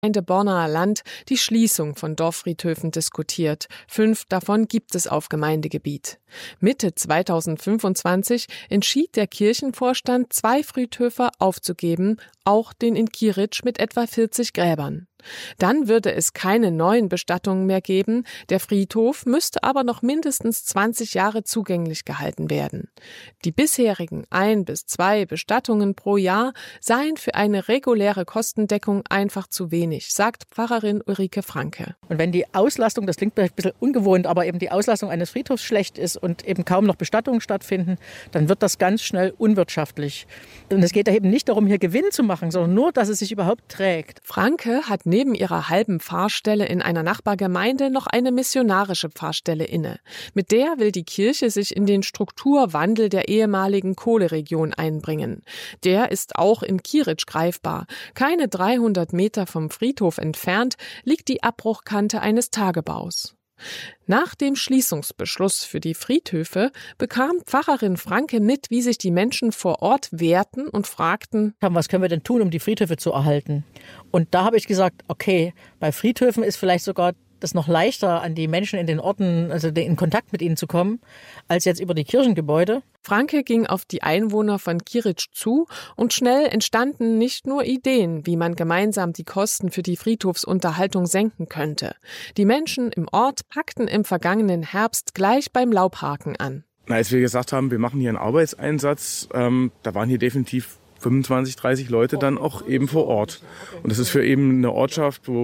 Gemeinde Bornaer Land die Schließung von Dorffriedhöfen diskutiert. 5 davon gibt es auf Gemeindegebiet. Mitte 2025 entschied der Kirchenvorstand, 2 Friedhöfe aufzugeben, auch den in Kieritsch mit etwa 40 Gräbern. Dann würde es keine neuen Bestattungen mehr geben, der Friedhof müsste aber noch mindestens 20 Jahre zugänglich gehalten werden. Die bisherigen 1 bis 2 Bestattungen pro Jahr seien für eine reguläre Kostendeckung einfach zu wenig, sagt Pfarrerin Ulrike Franke. Und wenn die Auslastung, das klingt vielleicht ein bisschen ungewohnt, aber eben die Auslastung eines Friedhofs schlecht ist und eben kaum noch Bestattungen stattfinden, dann wird das ganz schnell unwirtschaftlich. Und es geht eben nicht darum, hier Gewinn zu machen, sondern nur, dass es sich überhaupt trägt. Franke hat neben ihrer halben Pfarrstelle in einer Nachbargemeinde noch eine missionarische Pfarrstelle inne. Mit der will die Kirche sich in den Strukturwandel der ehemaligen Kohleregion einbringen. Der ist auch in Kieritsch greifbar. Keine 300 Meter vom Friedhof entfernt liegt die Abbruchkante eines Tagebaus. Nach dem Schließungsbeschluss für die Friedhöfe bekam Pfarrerin Franke mit, wie sich die Menschen vor Ort wehrten und fragten: Was können wir denn tun, um die Friedhöfe zu erhalten? Und da habe ich gesagt, okay, bei Friedhöfen ist vielleicht sogar das noch leichter, an die Menschen in den Orten, also in Kontakt mit ihnen zu kommen, als jetzt über die Kirchengebäude. Franke ging auf die Einwohner von Kieritsch zu und schnell entstanden nicht nur Ideen, wie man gemeinsam die Kosten für die Friedhofsunterhaltung senken könnte. Die Menschen im Ort packten im vergangenen Herbst gleich beim Laubhaken an. Als wir gesagt haben, wir machen hier einen Arbeitseinsatz, da waren hier definitiv 25, 30 Leute dann auch eben vor Ort. Und das ist für eben eine Ortschaft, wo,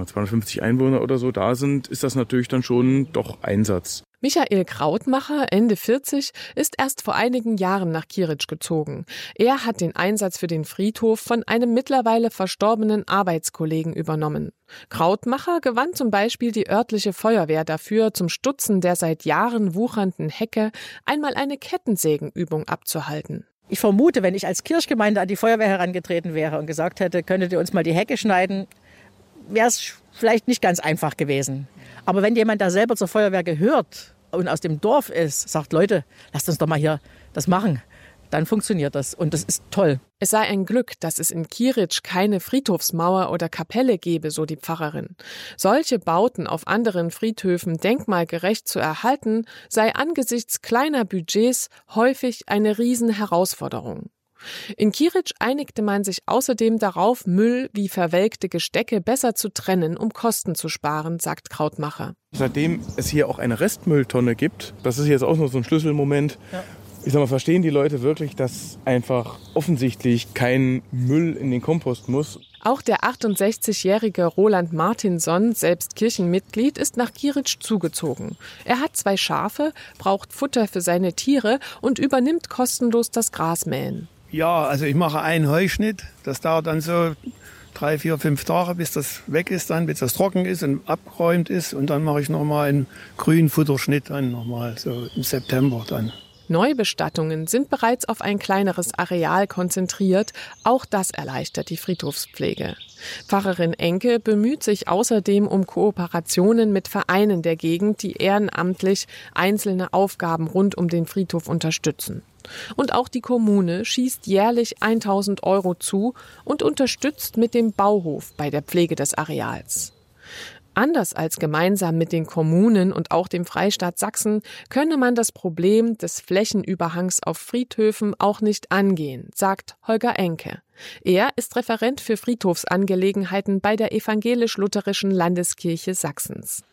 250 Einwohner oder so da sind, ist das natürlich dann schon doch Einsatz. Michael Krautmacher, Ende 40, ist erst vor einigen Jahren nach Kieritsch gezogen. Er hat den Einsatz für den Friedhof von einem mittlerweile verstorbenen Arbeitskollegen übernommen. Krautmacher gewann zum Beispiel die örtliche Feuerwehr dafür, zum Stutzen der seit Jahren wuchernden Hecke einmal eine Kettensägenübung abzuhalten. Ich vermute, wenn ich als Kirchgemeinde an die Feuerwehr herangetreten wäre und gesagt hätte, könntet ihr uns mal die Hecke schneiden, wäre es vielleicht nicht ganz einfach gewesen. Aber wenn jemand da selber zur Feuerwehr gehört und aus dem Dorf ist, sagt, Leute, lasst uns doch mal hier das machen, dann funktioniert das und das ist toll. Es sei ein Glück, dass es in Kieritsch keine Friedhofsmauer oder Kapelle gebe, so die Pfarrerin. Solche Bauten auf anderen Friedhöfen denkmalgerecht zu erhalten, sei angesichts kleiner Budgets häufig eine Riesenherausforderung. In Kieritsch einigte man sich außerdem darauf, Müll wie verwelkte Gestecke besser zu trennen, um Kosten zu sparen, sagt Krautmacher. Seitdem es hier auch eine Restmülltonne gibt, das ist jetzt auch noch so ein Schlüsselmoment, ich sag mal, verstehen die Leute wirklich, dass einfach offensichtlich kein Müll in den Kompost muss. Auch der 68-jährige Roland Martinson, selbst Kirchenmitglied, ist nach Kieritsch zugezogen. Er hat 2 Schafe, braucht Futter für seine Tiere und übernimmt kostenlos das Grasmähen. Ja, also ich mache einen Heuschnitt. Das dauert dann so 3, 4, 5 Tage, bis das weg ist, bis das trocken ist und abgeräumt ist. Und dann mache ich nochmal einen grünen Futterschnitt, dann nochmal so im September dann. Neubestattungen sind bereits auf ein kleineres Areal konzentriert. Auch das erleichtert die Friedhofspflege. Pfarrerin Enke bemüht sich außerdem um Kooperationen mit Vereinen der Gegend, die ehrenamtlich einzelne Aufgaben rund um den Friedhof unterstützen. Und auch die Kommune schießt jährlich 1.000 € zu und unterstützt mit dem Bauhof bei der Pflege des Areals. Anders als gemeinsam mit den Kommunen und auch dem Freistaat Sachsen könne man das Problem des Flächenüberhangs auf Friedhöfen auch nicht angehen, sagt Holger Enke. Er ist Referent für Friedhofsangelegenheiten bei der Evangelisch-Lutherischen Landeskirche Sachsens.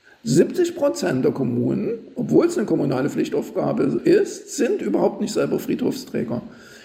70% der Kommunen, obwohl es eine kommunale Pflichtaufgabe ist, sind überhaupt nicht selber Friedhofsträger.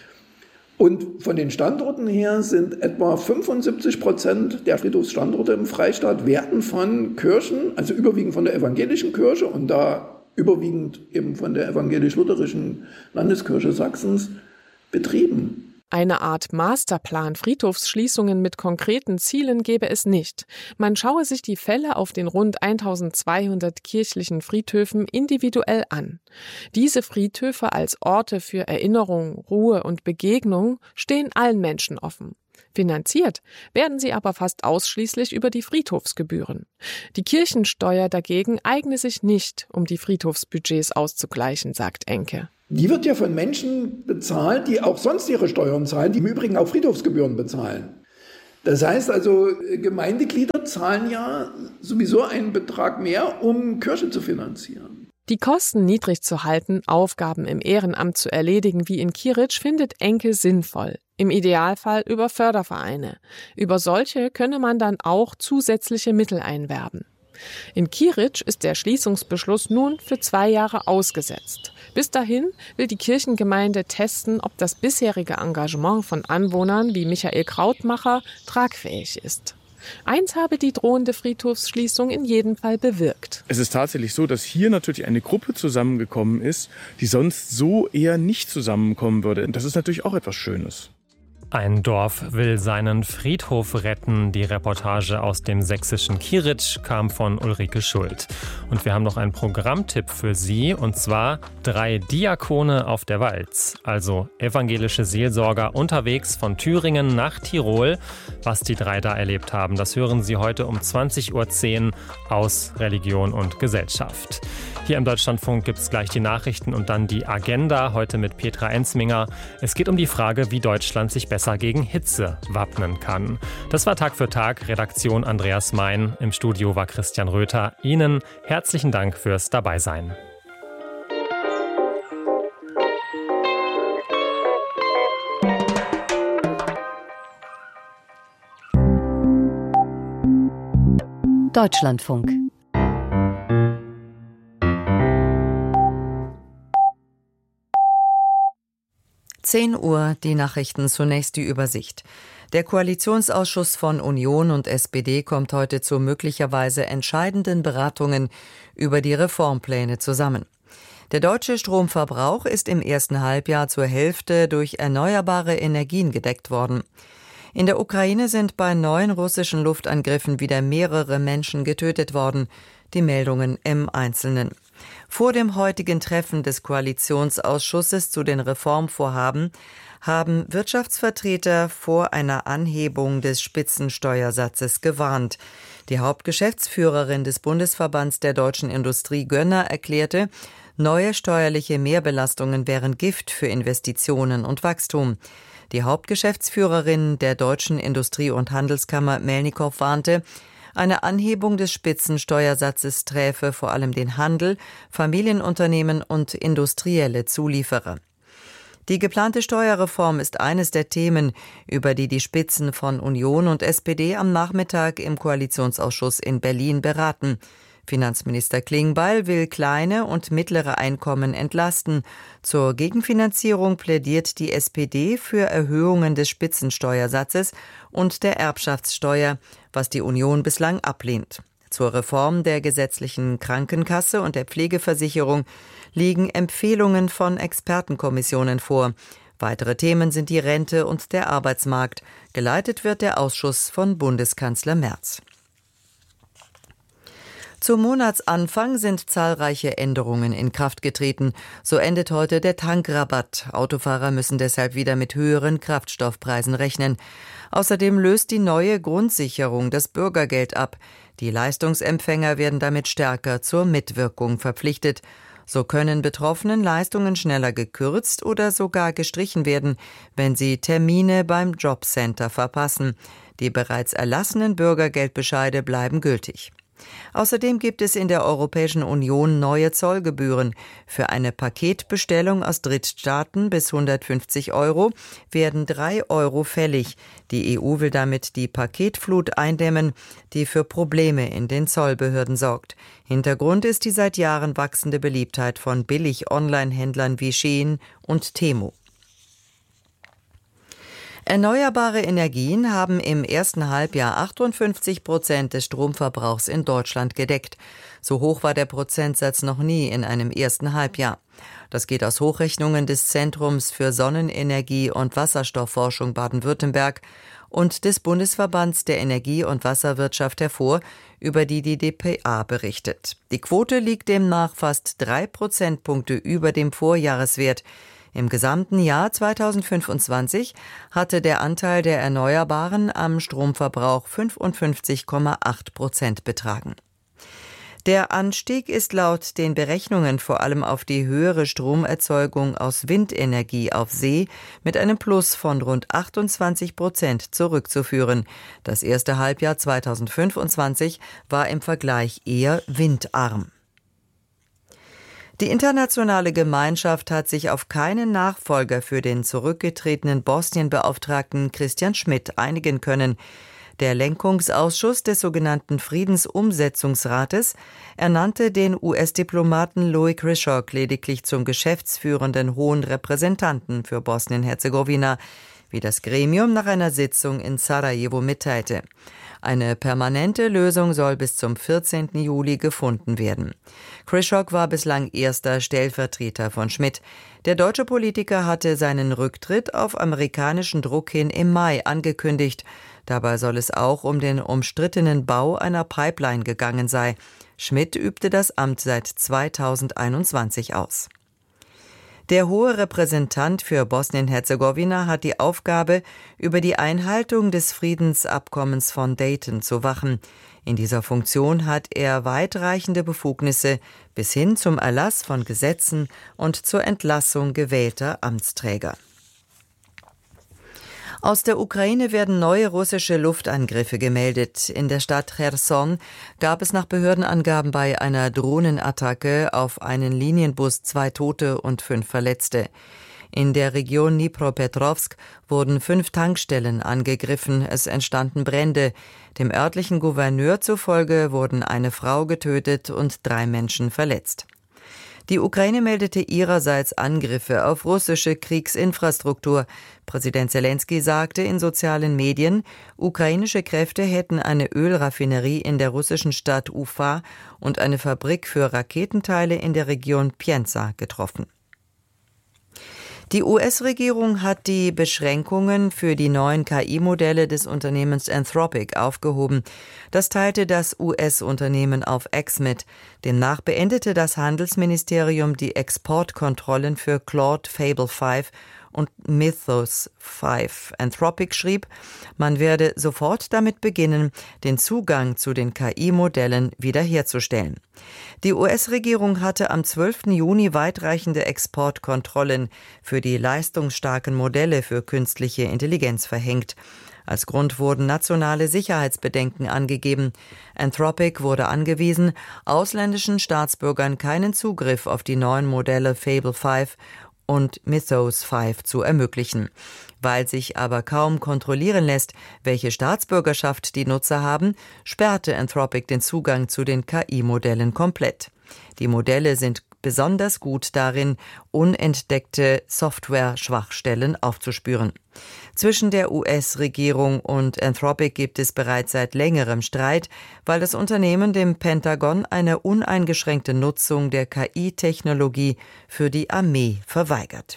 Und von den Standorten her sind etwa 75% der Friedhofsstandorte im Freistaat werden von Kirchen, also überwiegend von der evangelischen Kirche und da überwiegend eben von der evangelisch-lutherischen Landeskirche Sachsens betrieben. Eine Art Masterplan Friedhofsschließungen mit konkreten Zielen gäbe es nicht. Man schaue sich die Fälle auf den rund 1200 kirchlichen Friedhöfen individuell an. Diese Friedhöfe als Orte für Erinnerung, Ruhe und Begegnung stehen allen Menschen offen. Finanziert werden sie aber fast ausschließlich über die Friedhofsgebühren. Die Kirchensteuer dagegen eigne sich nicht, um die Friedhofsbudgets auszugleichen, sagt Enke. Die wird ja von Menschen bezahlt, die auch sonst ihre Steuern zahlen, die im Übrigen auch Friedhofsgebühren bezahlen. Das heißt also, Gemeindeglieder zahlen ja sowieso einen Betrag mehr, um Kirche zu finanzieren. Die Kosten niedrig zu halten, Aufgaben im Ehrenamt zu erledigen wie in Kieritsch, findet Enke sinnvoll. Im Idealfall über Fördervereine. Über solche könne man dann auch zusätzliche Mittel einwerben. In Kieritsch ist der Schließungsbeschluss nun für 2 Jahre ausgesetzt. Bis dahin will die Kirchengemeinde testen, ob das bisherige Engagement von Anwohnern wie Michael Krautmacher tragfähig ist. Eins habe die drohende Friedhofsschließung in jedem Fall bewirkt. Es ist tatsächlich so, dass hier natürlich eine Gruppe zusammengekommen ist, die sonst so eher nicht zusammenkommen würde. Und das ist natürlich auch etwas Schönes. Ein Dorf will seinen Friedhof retten. Die Reportage aus dem sächsischen Kieritsch kam von Ulrike Schuld. Und wir haben noch einen Programmtipp für Sie, und zwar 3 Diakone auf der Walz, also evangelische Seelsorger unterwegs von Thüringen nach Tirol. Was die 3 da erlebt haben, das hören Sie heute um 20.10 Uhr aus Religion und Gesellschaft. Hier im Deutschlandfunk gibt es gleich die Nachrichten und dann die Agenda, heute mit Petra Ensminger. Es geht um die Frage, wie Deutschland sich besser gegen Hitze wappnen kann. Das war Tag für Tag, Redaktion Andreas Mein. Im Studio war Christian Röther. Ihnen herzlichen Dank fürs Dabeisein. Deutschlandfunk. Uhr, die Nachrichten, zunächst die Übersicht. Der Koalitionsausschuss von Union und SPD kommt heute zu möglicherweise entscheidenden Beratungen über die Reformpläne zusammen. Der deutsche Stromverbrauch ist im ersten Halbjahr zur Hälfte durch erneuerbare Energien gedeckt worden. In der Ukraine sind bei 9 russischen Luftangriffen wieder mehrere Menschen getötet worden. Die Meldungen im Einzelnen. Vor dem heutigen Treffen des Koalitionsausschusses zu den Reformvorhaben haben Wirtschaftsvertreter vor einer Anhebung des Spitzensteuersatzes gewarnt. Die Hauptgeschäftsführerin des Bundesverbands der deutschen Industrie, Gönner, erklärte, neue steuerliche Mehrbelastungen wären Gift für Investitionen und Wachstum. Die Hauptgeschäftsführerin der Deutschen Industrie- und Handelskammer, Melnikow, warnte, eine Anhebung des Spitzensteuersatzes träfe vor allem den Handel, Familienunternehmen und industrielle Zulieferer. Die geplante Steuerreform ist eines der Themen, über die die Spitzen von Union und SPD am Nachmittag im Koalitionsausschuss in Berlin beraten. Finanzminister Klingbeil will kleine und mittlere Einkommen entlasten. Zur Gegenfinanzierung plädiert die SPD für Erhöhungen des Spitzensteuersatzes und der Erbschaftssteuer, was die Union bislang ablehnt. Zur Reform der gesetzlichen Krankenkasse und der Pflegeversicherung liegen Empfehlungen von Expertenkommissionen vor. Weitere Themen sind die Rente und der Arbeitsmarkt. Geleitet wird der Ausschuss von Bundeskanzler Merz. Zum Monatsanfang sind zahlreiche Änderungen in Kraft getreten. So endet heute der Tankrabatt. Autofahrer müssen deshalb wieder mit höheren Kraftstoffpreisen rechnen. Außerdem löst die neue Grundsicherung das Bürgergeld ab. Die Leistungsempfänger werden damit stärker zur Mitwirkung verpflichtet. So können Betroffenen Leistungen schneller gekürzt oder sogar gestrichen werden, wenn sie Termine beim Jobcenter verpassen. Die bereits erlassenen Bürgergeldbescheide bleiben gültig. Außerdem gibt es in der Europäischen Union neue Zollgebühren. Für eine Paketbestellung aus Drittstaaten bis 150 € werden 3 € fällig. Die EU will damit die Paketflut eindämmen, die für Probleme in den Zollbehörden sorgt. Hintergrund ist die seit Jahren wachsende Beliebtheit von Billig-Online-Händlern wie Shein und Temu. Erneuerbare Energien haben im ersten Halbjahr 58% des Stromverbrauchs in Deutschland gedeckt. So hoch war der Prozentsatz noch nie in einem ersten Halbjahr. Das geht aus Hochrechnungen des Zentrums für Sonnenenergie und Wasserstoffforschung Baden-Württemberg und des Bundesverbands der Energie- und Wasserwirtschaft hervor, über die die dpa berichtet. Die Quote liegt demnach fast 3 Prozentpunkte über dem Vorjahreswert. Im gesamten Jahr 2025 hatte der Anteil der Erneuerbaren am Stromverbrauch 55,8% betragen. Der Anstieg ist laut den Berechnungen vor allem auf die höhere Stromerzeugung aus Windenergie auf See mit einem Plus von rund 28% zurückzuführen. Das erste Halbjahr 2025 war im Vergleich eher windarm. Die internationale Gemeinschaft hat sich auf keinen Nachfolger für den zurückgetretenen Bosnien-Beauftragten Christian Schmidt einigen können. Der Lenkungsausschuss des sogenannten Friedensumsetzungsrates ernannte den US-Diplomaten Louis Krychock lediglich zum geschäftsführenden Hohen Repräsentanten für Bosnien-Herzegowina, wie das Gremium nach einer Sitzung in Sarajevo mitteilte. Eine permanente Lösung soll bis zum 14. Juli gefunden werden. Krychock war bislang erster Stellvertreter von Schmidt. Der deutsche Politiker hatte seinen Rücktritt auf amerikanischen Druck hin im Mai angekündigt. Dabei soll es auch um den umstrittenen Bau einer Pipeline gegangen sein. Schmidt übte das Amt seit 2021 aus. Der hohe Repräsentant für Bosnien-Herzegowina hat die Aufgabe, über die Einhaltung des Friedensabkommens von Dayton zu wachen. In dieser Funktion hat er weitreichende Befugnisse bis hin zum Erlass von Gesetzen und zur Entlassung gewählter Amtsträger. Aus der Ukraine werden neue russische Luftangriffe gemeldet. In der Stadt Cherson gab es nach Behördenangaben bei einer Drohnenattacke auf einen Linienbus 2 Tote und 5 Verletzte. In der Region Dnipropetrovsk wurden 5 Tankstellen angegriffen. Es entstanden Brände. Dem örtlichen Gouverneur zufolge wurden eine Frau getötet und 3 Menschen verletzt. Die Ukraine meldete ihrerseits Angriffe auf russische Kriegsinfrastruktur. Präsident Selenskyj sagte in sozialen Medien, ukrainische Kräfte hätten eine Ölraffinerie in der russischen Stadt Ufa und eine Fabrik für Raketenteile in der Region Pienza getroffen. Die US-Regierung hat die Beschränkungen für die neuen KI-Modelle des Unternehmens Anthropic aufgehoben. Das teilte das US-Unternehmen auf X mit. Demnach beendete das Handelsministerium die Exportkontrollen für Claude, Fable 5 und Mythos 5. Anthropic schrieb, man werde sofort damit beginnen, den Zugang zu den KI-Modellen wiederherzustellen. Die US-Regierung hatte am 12. Juni weitreichende Exportkontrollen für die leistungsstarken Modelle für künstliche Intelligenz verhängt. Als Grund wurden nationale Sicherheitsbedenken angegeben. Anthropic wurde angewiesen, ausländischen Staatsbürgern keinen Zugriff auf die neuen Modelle Fable 5 und Mythos 5 zu ermöglichen. Weil sich aber kaum kontrollieren lässt, welche Staatsbürgerschaft die Nutzer haben, sperrte Anthropic den Zugang zu den KI-Modellen komplett. Die Modelle sind besonders gut darin, unentdeckte Software-Schwachstellen aufzuspüren. Zwischen der US-Regierung und Anthropic gibt es bereits seit längerem Streit, weil das Unternehmen dem Pentagon eine uneingeschränkte Nutzung der KI-Technologie für die Armee verweigert.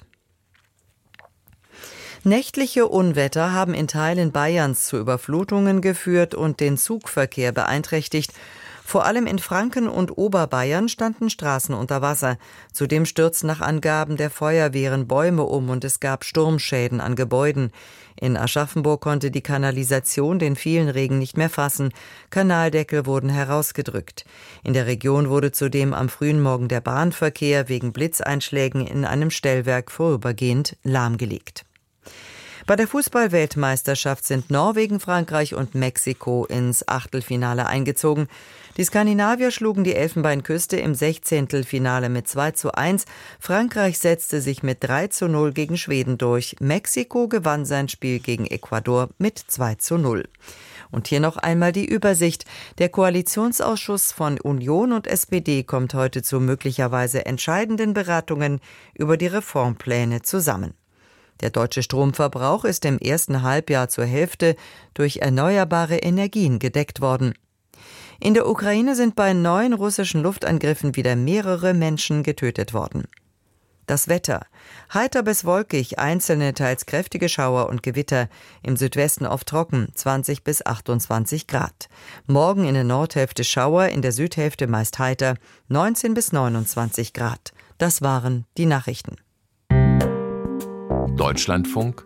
Nächtliche Unwetter haben in Teilen Bayerns zu Überflutungen geführt und den Zugverkehr beeinträchtigt. Vor allem in Franken und Oberbayern standen Straßen unter Wasser. Zudem stürzten nach Angaben der Feuerwehren Bäume um und es gab Sturmschäden an Gebäuden. In Aschaffenburg konnte die Kanalisation den vielen Regen nicht mehr fassen. Kanaldeckel wurden herausgedrückt. In der Region wurde zudem am frühen Morgen der Bahnverkehr wegen Blitzeinschlägen in einem Stellwerk vorübergehend lahmgelegt. Bei der Fußball-Weltmeisterschaft sind Norwegen, Frankreich und Mexiko ins Achtelfinale eingezogen. Die Skandinavier schlugen die Elfenbeinküste im 16. Finale mit 2:1. Frankreich setzte sich mit 3:0 gegen Schweden durch. Mexiko gewann sein Spiel gegen Ecuador mit 2:0. Und hier noch einmal die Übersicht. Der Koalitionsausschuss von Union und SPD kommt heute zu möglicherweise entscheidenden Beratungen über die Reformpläne zusammen. Der deutsche Stromverbrauch ist im ersten Halbjahr zur Hälfte durch erneuerbare Energien gedeckt worden. In der Ukraine sind bei 9 russischen Luftangriffen wieder mehrere Menschen getötet worden. Das Wetter. Heiter bis wolkig, einzelne teils kräftige Schauer und Gewitter. Im Südwesten oft trocken, 20 bis 28 Grad. Morgen in der Nordhälfte Schauer, in der Südhälfte meist heiter, 19 bis 29 Grad. Das waren die Nachrichten. Deutschlandfunk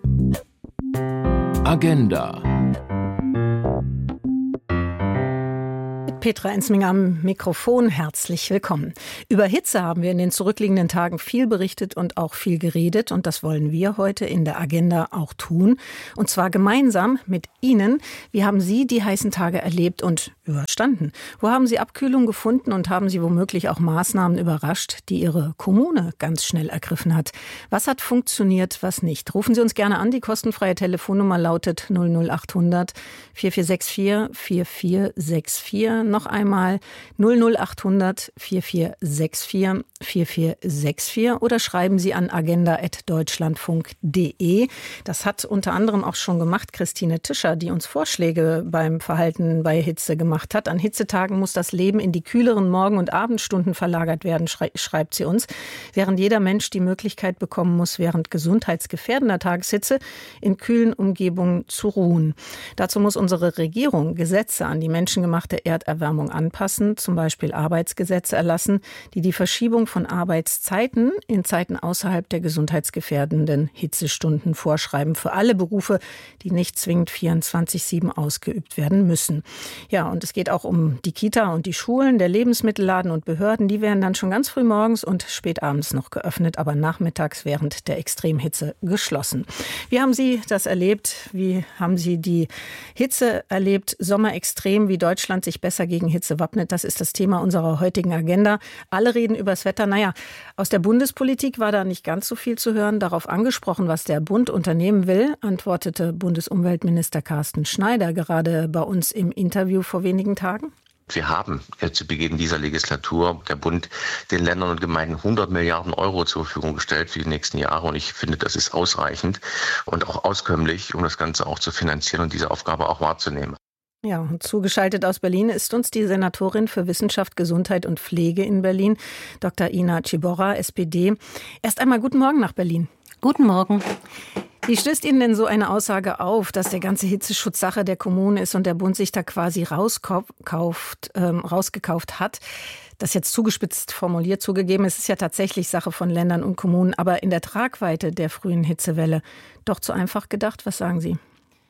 Agenda Petra Ensminger am Mikrofon, herzlich willkommen. Über Hitze haben wir in den zurückliegenden Tagen viel berichtet und auch viel geredet. Und das wollen wir heute in der Agenda auch tun. Und zwar gemeinsam mit Ihnen. Wie haben Sie die heißen Tage erlebt und überstanden? Wo haben Sie Abkühlung gefunden und haben Sie womöglich auch Maßnahmen überrascht, die Ihre Kommune ganz schnell ergriffen hat? Was hat funktioniert, was nicht? Rufen Sie uns gerne an. Die kostenfreie Telefonnummer lautet 00800 4464 4464. Noch einmal 00800 4464 4464 oder schreiben Sie an agenda@deutschlandfunk.de. Das hat unter anderem auch schon gemacht Christine Tischer, die uns Vorschläge beim Verhalten bei Hitze gemacht hat. An Hitzetagen muss das Leben in die kühleren Morgen- und Abendstunden verlagert werden, schreibt sie uns, während jeder Mensch die Möglichkeit bekommen muss, während gesundheitsgefährdender Tageshitze in kühlen Umgebungen zu ruhen. Dazu muss unsere Regierung Gesetze an die menschengemachte Erderwärmung anpassen, zum Beispiel Arbeitsgesetze erlassen, die die Verschiebung von Arbeitszeiten in Zeiten außerhalb der gesundheitsgefährdenden Hitzestunden vorschreiben für alle Berufe, die nicht zwingend 24/7 ausgeübt werden müssen. Ja, und es geht auch um die Kita und die Schulen, der Lebensmittelladen und Behörden. Die werden dann schon ganz früh morgens und spät abends noch geöffnet, aber nachmittags während der Extremhitze geschlossen. Wie haben Sie das erlebt? Wie haben Sie die Hitze erlebt? Sommerextrem, wie Deutschland sich besser gegen Hitze wappnet, das ist das Thema unserer heutigen Agenda. Alle reden über das Wetter. Naja, aus der Bundespolitik war da nicht ganz so viel zu hören. Darauf angesprochen, was der Bund unternehmen will, antwortete Bundesumweltminister Carsten Schneider gerade bei uns im Interview vor wenigen Tagen. Wir haben zu Beginn dieser Legislatur der Bund den Ländern und Gemeinden 100 Milliarden Euro zur Verfügung gestellt für die nächsten Jahre. Und ich finde, das ist ausreichend und auch auskömmlich, um das Ganze auch zu finanzieren und diese Aufgabe auch wahrzunehmen. Ja, und zugeschaltet aus Berlin ist uns die Senatorin für Wissenschaft, Gesundheit und Pflege in Berlin, Dr. Ina Ciborra, SPD. Erst einmal guten Morgen nach Berlin. Guten Morgen. Wie stößt Ihnen denn so eine Aussage auf, dass der ganze Hitzeschutz Sache der Kommune ist und der Bund sich da quasi rausgekauft hat? Das jetzt zugespitzt formuliert zugegeben, es ist ja tatsächlich Sache von Ländern und Kommunen, aber in der Tragweite der frühen Hitzewelle doch zu einfach gedacht. Was sagen Sie?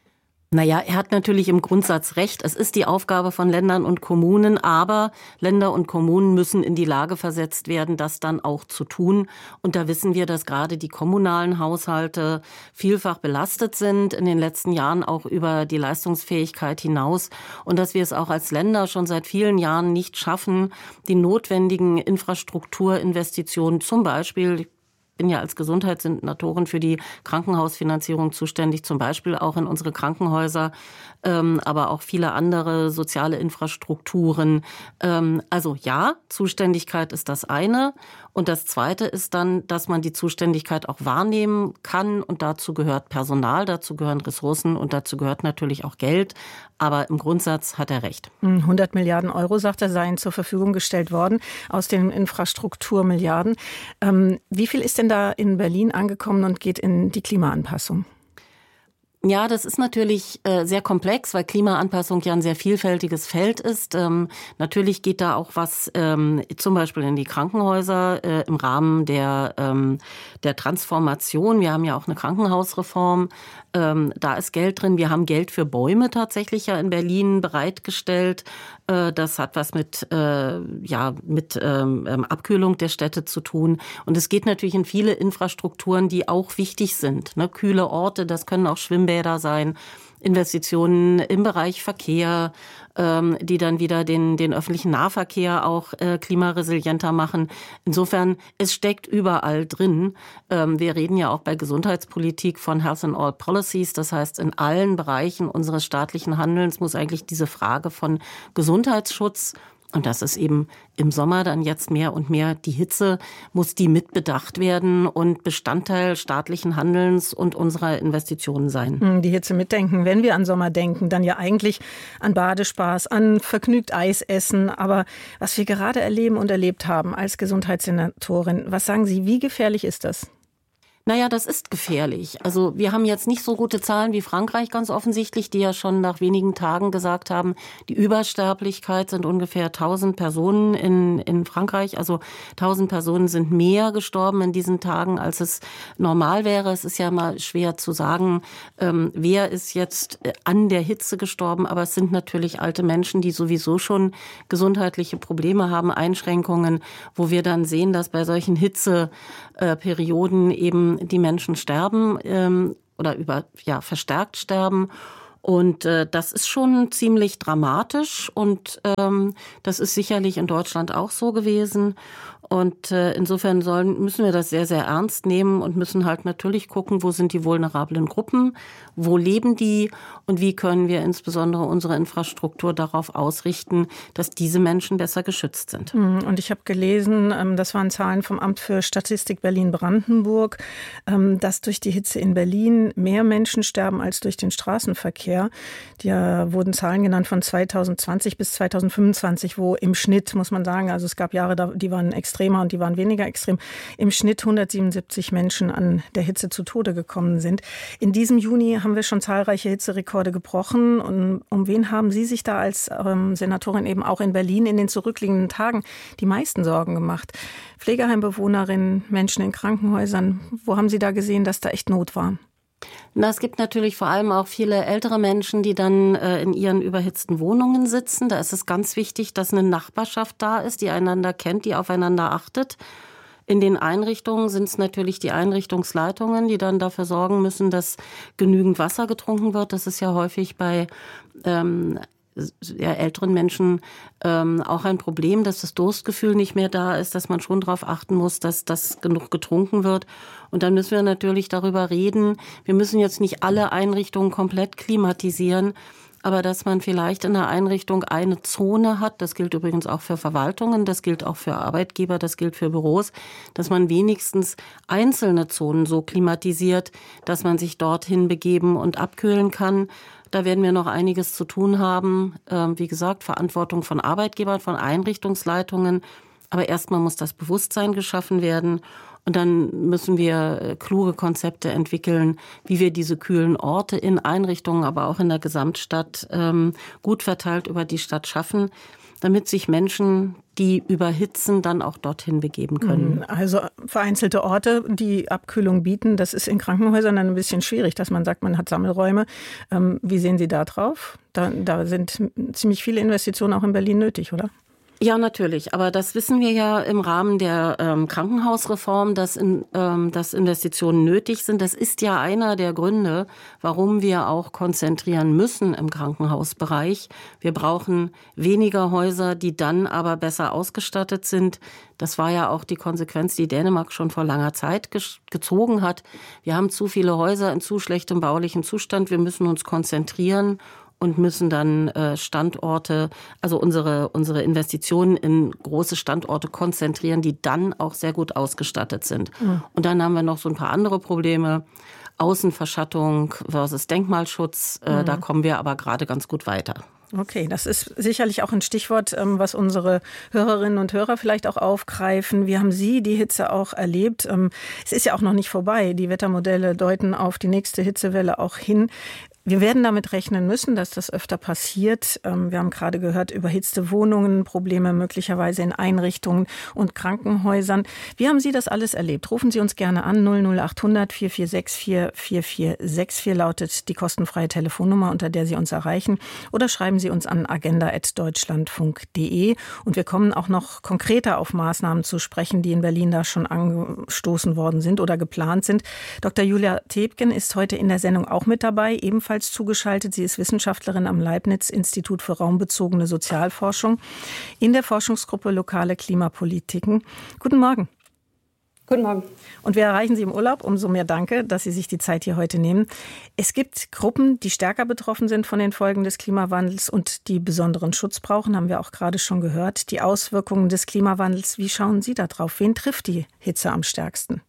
Naja, er hat natürlich im Grundsatz recht. Es ist die Aufgabe von Ländern und Kommunen, aber Länder und Kommunen müssen in die Lage versetzt werden, das dann auch zu tun. Und da wissen wir, dass gerade die kommunalen Haushalte vielfach belastet sind, in den letzten Jahren auch über die Leistungsfähigkeit hinaus. Und dass wir es auch als Länder schon seit vielen Jahren nicht schaffen, die notwendigen Infrastrukturinvestitionen, zum Beispiel, ich bin ja als Gesundheitssenatorin für die Krankenhausfinanzierung zuständig, zum Beispiel auch in unsere Krankenhäuser, aber auch viele andere soziale Infrastrukturen. Also ja, Zuständigkeit ist das eine. Und das Zweite ist dann, dass man die Zuständigkeit auch wahrnehmen kann. Und dazu gehört Personal, dazu gehören Ressourcen und dazu gehört natürlich auch Geld. Aber im Grundsatz hat er recht. 100 Milliarden Euro, sagt er, seien zur Verfügung gestellt worden aus den Infrastrukturmilliarden. Wie viel ist denn da in Berlin angekommen und geht in die Klimaanpassung? Ja, das ist natürlich sehr komplex, weil Klimaanpassung ja ein sehr vielfältiges Feld ist. Natürlich geht da auch was zum Beispiel in die Krankenhäuser im Rahmen der Transformation. Wir haben ja auch eine Krankenhausreform. Da ist Geld drin. Wir haben Geld für Bäume tatsächlich ja in Berlin bereitgestellt. Das hat was mit Abkühlung der Städte zu tun. Und es geht natürlich in viele Infrastrukturen, die auch wichtig sind. Ne? Kühle Orte, das können auch Schwimmbäder sein. Investitionen im Bereich Verkehr, die dann wieder den öffentlichen Nahverkehr auch klimaresilienter machen. Insofern, es steckt überall drin. Wir reden ja auch bei Gesundheitspolitik von Health in All Policies. Das heißt, in allen Bereichen unseres staatlichen Handelns muss eigentlich diese Frage von Gesundheitsschutz, und das ist eben im Sommer dann jetzt mehr und mehr die Hitze, muss die mitbedacht werden und Bestandteil staatlichen Handelns und unserer Investitionen sein. Die Hitze mitdenken, wenn wir an Sommer denken, dann ja eigentlich an Badespaß, an vergnügt Eis essen. Aber was wir gerade erleben und erlebt haben als Gesundheitssenatorin, was sagen Sie, wie gefährlich ist das? Naja, das ist gefährlich. Also wir haben jetzt nicht so gute Zahlen wie Frankreich ganz offensichtlich, die ja schon nach wenigen Tagen gesagt haben, die Übersterblichkeit sind ungefähr 1000 Personen in Frankreich. Also 1000 Personen sind mehr gestorben in diesen Tagen, als es normal wäre. Es ist ja mal schwer zu sagen, wer ist jetzt an der Hitze gestorben. Aber es sind natürlich alte Menschen, die sowieso schon gesundheitliche Probleme haben, Einschränkungen, wo wir dann sehen, dass bei solchen Hitzeperioden eben die Menschen sterben oder verstärkt sterben. Und das ist schon ziemlich dramatisch und das ist sicherlich in Deutschland auch so gewesen. Und insofern müssen wir das sehr, sehr ernst nehmen und müssen halt natürlich gucken, wo sind die vulnerablen Gruppen, wo leben die und wie können wir insbesondere unsere Infrastruktur darauf ausrichten, dass diese Menschen besser geschützt sind. Und ich habe gelesen, das waren Zahlen vom Amt für Statistik Berlin-Brandenburg, dass durch die Hitze in Berlin mehr Menschen sterben als durch den Straßenverkehr. Da wurden Zahlen genannt von 2020 bis 2025, wo im Schnitt, muss man sagen, also es gab Jahre, die waren extremer und die waren weniger extrem, im Schnitt 177 Menschen an der Hitze zu Tode gekommen sind. In diesem Juni haben wir schon zahlreiche Hitzerekorde gebrochen. Und um wen haben Sie sich da als Senatorin eben auch in Berlin in den zurückliegenden Tagen die meisten Sorgen gemacht? Pflegeheimbewohnerinnen, Menschen in Krankenhäusern, wo haben Sie da gesehen, dass da echt Not war? Na, es gibt natürlich vor allem auch viele ältere Menschen, die dann in ihren überhitzten Wohnungen sitzen. Da ist es ganz wichtig, dass eine Nachbarschaft da ist, die einander kennt, die aufeinander achtet. In den Einrichtungen sind es natürlich die Einrichtungsleitungen, die dann dafür sorgen müssen, dass genügend Wasser getrunken wird. Das ist ja häufig bei älteren Menschen auch ein Problem, dass das Durstgefühl nicht mehr da ist, dass man schon darauf achten muss, dass das genug getrunken wird. Und dann müssen wir natürlich darüber reden. Wir müssen jetzt nicht alle Einrichtungen komplett klimatisieren, aber dass man vielleicht in einer Einrichtung eine Zone hat, das gilt übrigens auch für Verwaltungen, das gilt auch für Arbeitgeber, das gilt für Büros, dass man wenigstens einzelne Zonen so klimatisiert, dass man sich dorthin begeben und abkühlen kann. Da werden wir noch einiges zu tun haben. Wie gesagt, Verantwortung von Arbeitgebern, von Einrichtungsleitungen. Aber erstmal muss das Bewusstsein geschaffen werden. Und dann müssen wir kluge Konzepte entwickeln, wie wir diese kühlen Orte in Einrichtungen, aber auch in der Gesamtstadt gut verteilt über die Stadt schaffen, damit sich Menschen, die überhitzen, dann auch dorthin begeben können. Also vereinzelte Orte, die Abkühlung bieten, das ist in Krankenhäusern dann ein bisschen schwierig, dass man sagt, man hat Sammelräume. Wie sehen Sie da drauf? Da sind ziemlich viele Investitionen auch in Berlin nötig, oder? Ja, natürlich. Aber das wissen wir ja im Rahmen der Krankenhausreform, dass Investitionen nötig sind. Das ist ja einer der Gründe, warum wir auch konzentrieren müssen im Krankenhausbereich. Wir brauchen weniger Häuser, die dann aber besser ausgestattet sind. Das war ja auch die Konsequenz, die Dänemark schon vor langer Zeit gezogen hat. Wir haben zu viele Häuser in zu schlechtem baulichen Zustand. Wir müssen uns konzentrieren und müssen dann Standorte, also unsere Investitionen in große Standorte konzentrieren, die dann auch sehr gut ausgestattet sind. Mhm. Und dann haben wir noch so ein paar andere Probleme. Außenverschattung versus Denkmalschutz. Da kommen wir aber gerade ganz gut weiter. Okay, das ist sicherlich auch ein Stichwort, was unsere Hörerinnen und Hörer vielleicht auch aufgreifen. Wie haben Sie die Hitze auch erlebt? Es ist ja auch noch nicht vorbei. Die Wettermodelle deuten auf die nächste Hitzewelle auch hin. Wir werden damit rechnen müssen, dass das öfter passiert. Wir haben gerade gehört, überhitzte Wohnungen, Probleme möglicherweise in Einrichtungen und Krankenhäusern. Wie haben Sie das alles erlebt? Rufen Sie uns gerne an. 00800 446 4464 lautet die kostenfreie Telefonnummer, unter der Sie uns erreichen. Oder schreiben Sie uns an agenda@deutschlandfunk.de. Und wir kommen auch noch konkreter auf Maßnahmen zu sprechen, die in Berlin da schon angestoßen worden sind oder geplant sind. Dr. Julia Tebken ist heute in der Sendung auch mit dabei, ebenfalls zugeschaltet. Sie ist Wissenschaftlerin am Leibniz-Institut für raumbezogene Sozialforschung in der Forschungsgruppe Lokale Klimapolitiken. Guten Morgen. Guten Morgen. Und wir erreichen Sie im Urlaub. Umso mehr danke, dass Sie sich die Zeit hier heute nehmen. Es gibt Gruppen, die stärker betroffen sind von den Folgen des Klimawandels und die besonderen Schutz brauchen, haben wir auch gerade schon gehört. Die Auswirkungen des Klimawandels, wie schauen Sie da drauf? Wen trifft die Hitze am stärksten?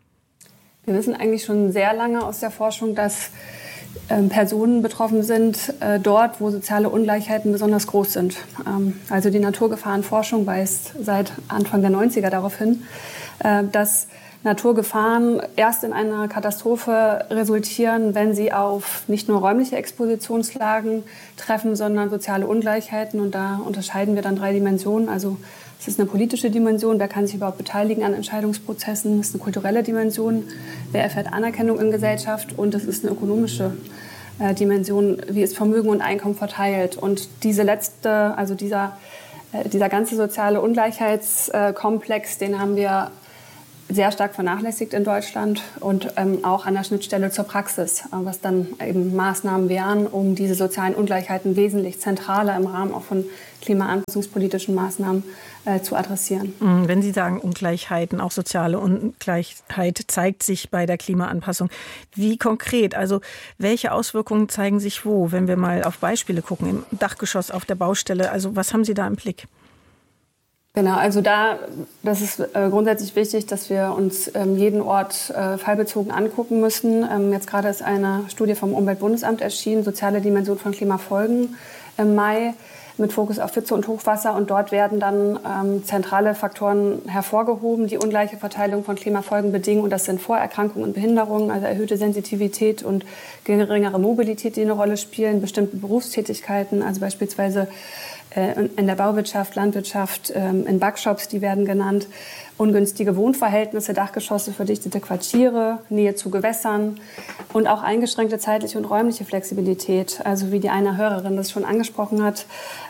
Wir wissen eigentlich schon sehr lange aus der Forschung, dass Personen betroffen sind, dort, wo soziale Ungleichheiten besonders groß sind. Also die Naturgefahrenforschung weist seit Anfang der 90er darauf hin, dass Naturgefahren erst in einer Katastrophe resultieren, wenn sie auf nicht nur räumliche Expositionslagen treffen, sondern soziale Ungleichheiten. Und da unterscheiden wir dann 3 Dimensionen. Also es ist eine politische Dimension, wer kann sich überhaupt beteiligen an Entscheidungsprozessen. Es ist eine kulturelle Dimension, wer erfährt Anerkennung in Gesellschaft. Und es ist eine ökonomische Dimension, wie ist Vermögen und Einkommen verteilt. Und diese letzte, also dieser ganze soziale Ungleichheitskomplex, den haben wir sehr stark vernachlässigt in Deutschland und auch an der Schnittstelle zur Praxis, was dann eben Maßnahmen wären, um diese sozialen Ungleichheiten wesentlich zentraler im Rahmen auch von klimaanpassungspolitischen Maßnahmen zu adressieren. Wenn Sie sagen Ungleichheiten, auch soziale Ungleichheit zeigt sich bei der Klimaanpassung. Wie konkret? Also welche Auswirkungen zeigen sich wo, wenn wir mal auf Beispiele gucken, im Dachgeschoss, auf der Baustelle? Also was haben Sie da im Blick? Genau, also das ist grundsätzlich wichtig, dass wir uns jeden Ort fallbezogen angucken müssen. Jetzt gerade ist eine Studie vom Umweltbundesamt erschienen, soziale Dimension von Klimafolgen im Mai, mit Fokus auf Hitze und Hochwasser. Und dort werden dann zentrale Faktoren hervorgehoben, die ungleiche Verteilung von Klimafolgen bedingen. Und das sind Vorerkrankungen und Behinderungen, also erhöhte Sensitivität und geringere Mobilität, die eine Rolle spielen, bestimmte Berufstätigkeiten, also beispielsweise in der Bauwirtschaft, Landwirtschaft, in Backshops, die werden genannt, ungünstige Wohnverhältnisse, Dachgeschosse, verdichtete Quartiere, Nähe zu Gewässern und auch eingeschränkte zeitliche und räumliche Flexibilität, also wie die eine Hörerin das schon angesprochen hat,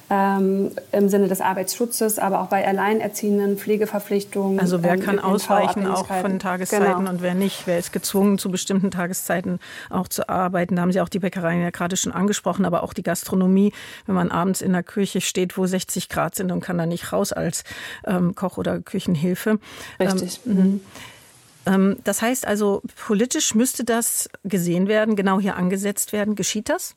im Sinne des Arbeitsschutzes, aber auch bei Alleinerziehenden, Pflegeverpflichtungen. Also wer kann ausweichen auch von Tageszeiten, genau, und wer nicht? Wer ist gezwungen, zu bestimmten Tageszeiten auch zu arbeiten? Da haben Sie auch die Bäckereien ja gerade schon angesprochen, aber auch die Gastronomie, wenn man abends in der Küche steht, wo 60 Grad sind und kann da nicht raus als Koch oder Küchenhilfe. Richtig. Das heißt also, politisch müsste das gesehen werden, genau hier angesetzt werden. Geschieht das?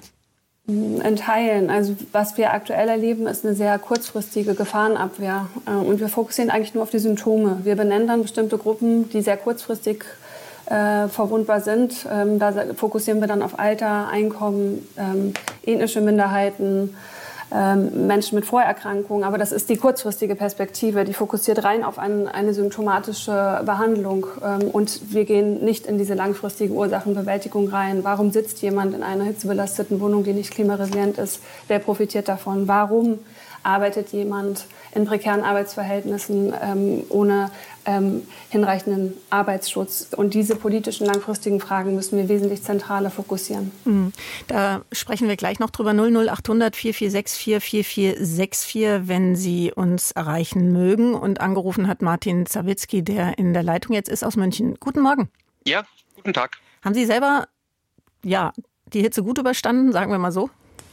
In Teilen. Also was wir aktuell erleben, ist eine sehr kurzfristige Gefahrenabwehr. Und wir fokussieren eigentlich nur auf die Symptome. Wir benennen dann bestimmte Gruppen, die sehr kurzfristig verwundbar sind. Da fokussieren wir dann auf Alter, Einkommen, ethnische Minderheiten, Menschen mit Vorerkrankungen. Aber das ist die kurzfristige Perspektive, die fokussiert rein auf eine symptomatische Behandlung. Und wir gehen nicht in diese langfristige Ursachenbewältigung rein. Warum sitzt jemand in einer hitzebelasteten Wohnung, die nicht klimaresilient ist? Wer profitiert davon? Warum arbeitet jemand in prekären Arbeitsverhältnissen ohne hinreichenden Arbeitsschutz? Und diese politischen langfristigen Fragen müssen wir wesentlich zentraler fokussieren. Da sprechen wir gleich noch drüber. 00800 4464 4464, wenn Sie uns erreichen mögen. Und angerufen hat Martin Zawicki, der in der Leitung jetzt ist aus München. Guten Morgen. Ja, guten Tag. Haben Sie selber die Hitze gut überstanden, sagen wir mal so?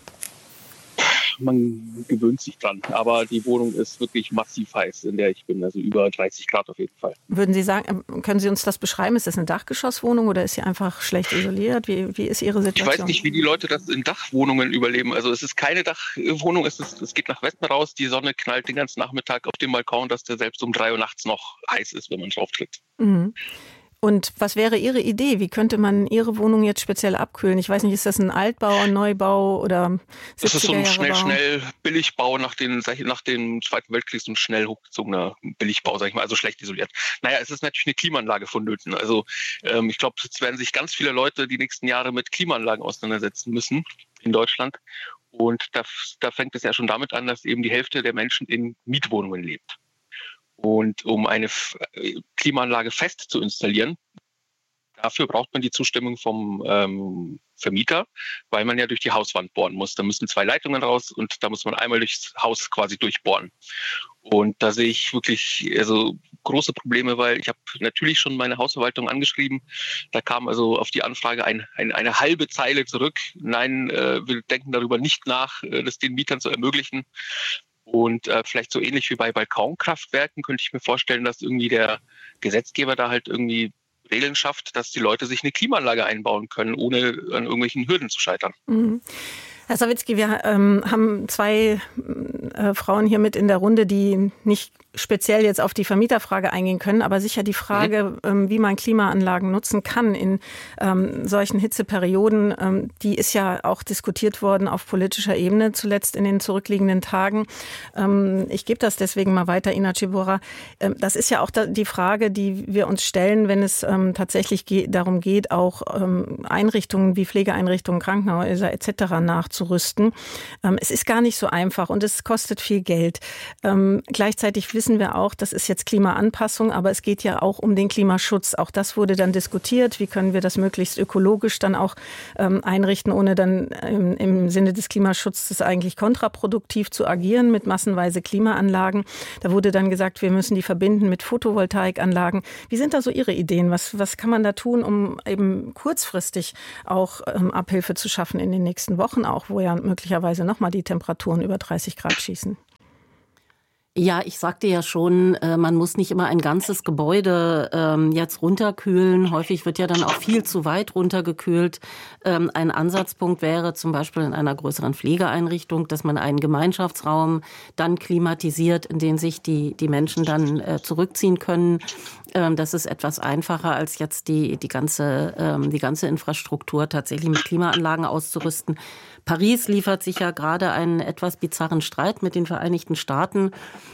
Man gewöhnt sich dran, aber die Wohnung ist wirklich massiv heiß, in der ich bin, also über 30 Grad auf jeden Fall. Würden Sie sagen, können Sie uns das beschreiben? Ist das eine Dachgeschosswohnung oder ist sie einfach schlecht isoliert? Wie ist Ihre Situation? Ich weiß nicht, wie die Leute das in Dachwohnungen überleben. Also es ist keine Dachwohnung, es geht nach Westen raus, die Sonne knallt den ganzen Nachmittag auf dem Balkon, dass der selbst um 3 Uhr nachts noch heiß ist, wenn man drauf tritt. Mhm. Und was wäre Ihre Idee? Wie könnte man Ihre Wohnung jetzt speziell abkühlen? Ich weiß nicht, ist das ein Altbau, ein Neubau oder 70er-Jahre-Bau? Das ist so ein schnell Billigbau nach dem Zweiten Weltkrieg, so ein schnell hochgezogener Billigbau, sag ich mal, also schlecht isoliert. Naja, es ist natürlich eine Klimaanlage vonnöten. Also ich glaube, es werden sich ganz viele Leute die nächsten Jahre mit Klimaanlagen auseinandersetzen müssen in Deutschland. Und da fängt es ja schon damit an, dass eben die Hälfte der Menschen in Mietwohnungen lebt. Und um eine Klimaanlage fest zu installieren, dafür braucht man die Zustimmung vom Vermieter, weil man ja durch die Hauswand bohren muss. Da müssen 2 Leitungen raus und da muss man einmal durchs Haus quasi durchbohren. Und da sehe ich wirklich große Probleme, weil ich habe natürlich schon meine Hausverwaltung angeschrieben. Da kam also auf die Anfrage eine halbe Zeile zurück. Nein, wir denken darüber nicht nach, das den Mietern zu ermöglichen. Und vielleicht so ähnlich wie bei Balkonkraftwerken könnte ich mir vorstellen, dass irgendwie der Gesetzgeber da halt irgendwie Regeln schafft, dass die Leute sich eine Klimaanlage einbauen können, ohne an irgendwelchen Hürden zu scheitern. Mhm. Herr Sawicki, wir haben zwei Frauen hier mit in der Runde, die nicht speziell jetzt auf die Vermieterfrage eingehen können, aber sicher die Frage, wie man Klimaanlagen nutzen kann in solchen Hitzeperioden, die ist ja auch diskutiert worden auf politischer Ebene, zuletzt in den zurückliegenden Tagen. Ich gebe das deswegen mal weiter, Ina Ciborra. Das ist ja auch die Frage, die wir uns stellen, wenn es tatsächlich darum geht, auch Einrichtungen wie Pflegeeinrichtungen, Krankenhäuser etc. nachzurüsten. Es ist gar nicht so einfach und es kostet viel Geld. Gleichzeitig wissen wir auch, das ist jetzt Klimaanpassung, aber es geht ja auch um den Klimaschutz. Auch das wurde dann diskutiert. Wie können wir das möglichst ökologisch dann auch einrichten, ohne dann im Sinne des Klimaschutzes eigentlich kontraproduktiv zu agieren mit massenweise Klimaanlagen. Da wurde dann gesagt, wir müssen die verbinden mit Photovoltaikanlagen. Wie sind da so Ihre Ideen? Was kann man da tun, um eben kurzfristig auch Abhilfe zu schaffen in den nächsten Wochen auch, wo ja möglicherweise nochmal die Temperaturen über 30 Grad schießen? Ja, ich sagte ja schon, man muss nicht immer ein ganzes Gebäude jetzt runterkühlen. Häufig wird ja dann auch viel zu weit runtergekühlt. Ein Ansatzpunkt wäre zum Beispiel in einer größeren Pflegeeinrichtung, dass man einen Gemeinschaftsraum dann klimatisiert, in den sich die Menschen dann zurückziehen können. Das ist etwas einfacher, als jetzt die ganze Infrastruktur tatsächlich mit Klimaanlagen auszurüsten. Paris liefert sich ja gerade einen etwas bizarren Streit mit den Vereinigten Staaten.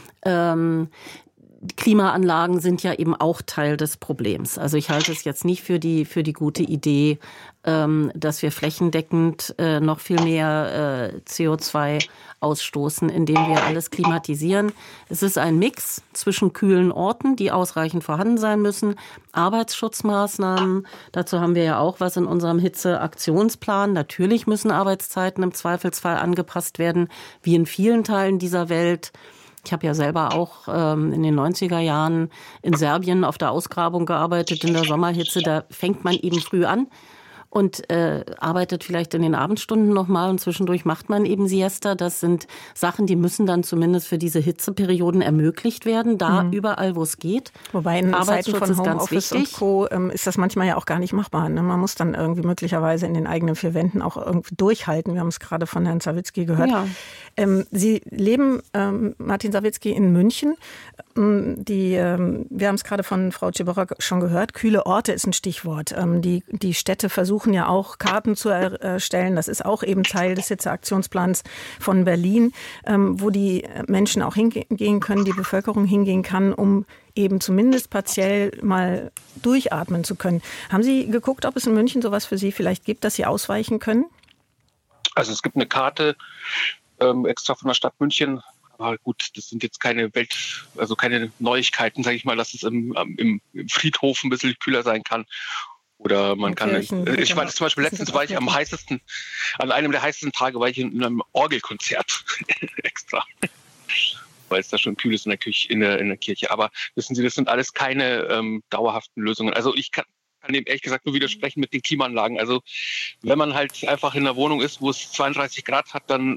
Klimaanlagen sind ja eben auch Teil des Problems. Also ich halte es jetzt nicht für die gute Idee, dass wir flächendeckend noch viel mehr CO2 ausstoßen, indem wir alles klimatisieren. Es ist ein Mix zwischen kühlen Orten, die ausreichend vorhanden sein müssen, Arbeitsschutzmaßnahmen. Dazu haben wir ja auch was in unserem Hitzeaktionsplan. Natürlich müssen Arbeitszeiten im Zweifelsfall angepasst werden, wie in vielen Teilen dieser Welt. Ich habe ja selber auch in den 90er Jahren in Serbien auf der Ausgrabung gearbeitet, in der Sommerhitze. Da fängt man eben früh an und arbeitet vielleicht in den Abendstunden nochmal und zwischendurch macht man eben Siesta. Das sind Sachen, die müssen dann zumindest für diese Hitzeperioden ermöglicht werden, da überall, wo es geht. Wobei in Zeiten von Homeoffice und Co. Ist das manchmal ja auch gar nicht machbar. Ne? Man muss dann irgendwie möglicherweise in den eigenen vier Wänden auch irgendwie durchhalten. Wir haben es gerade von Herrn Sawicki gehört. Ja. Sie leben, Martin Sawicki, in München. Wir haben es gerade von Frau Ciborra schon gehört. Kühle Orte ist ein Stichwort. Die Städte versuchen ja auch Karten zu erstellen. Das ist auch eben Teil des Hitzeaktionsplans von Berlin, wo die Menschen auch hingehen können, die Bevölkerung hingehen kann, um eben zumindest partiell mal durchatmen zu können. Haben Sie geguckt, ob es in München sowas für Sie vielleicht gibt, dass Sie ausweichen können? Also es gibt eine Karte extra von der Stadt München. Aber gut, das sind jetzt keine keine Neuigkeiten, sage ich mal, dass es im Friedhof ein bisschen kühler sein kann. Oder man kann, ich war zum Beispiel letztens war ich an einem der heißesten Tage war ich in einem Orgelkonzert extra, weil es da schon kühl ist in der Kirche. Aber wissen Sie, das sind alles keine dauerhaften Lösungen. Also ich kann dem ehrlich gesagt nur widersprechen mit den Klimaanlagen. Also wenn man halt einfach in einer Wohnung ist, wo es 32 Grad hat, dann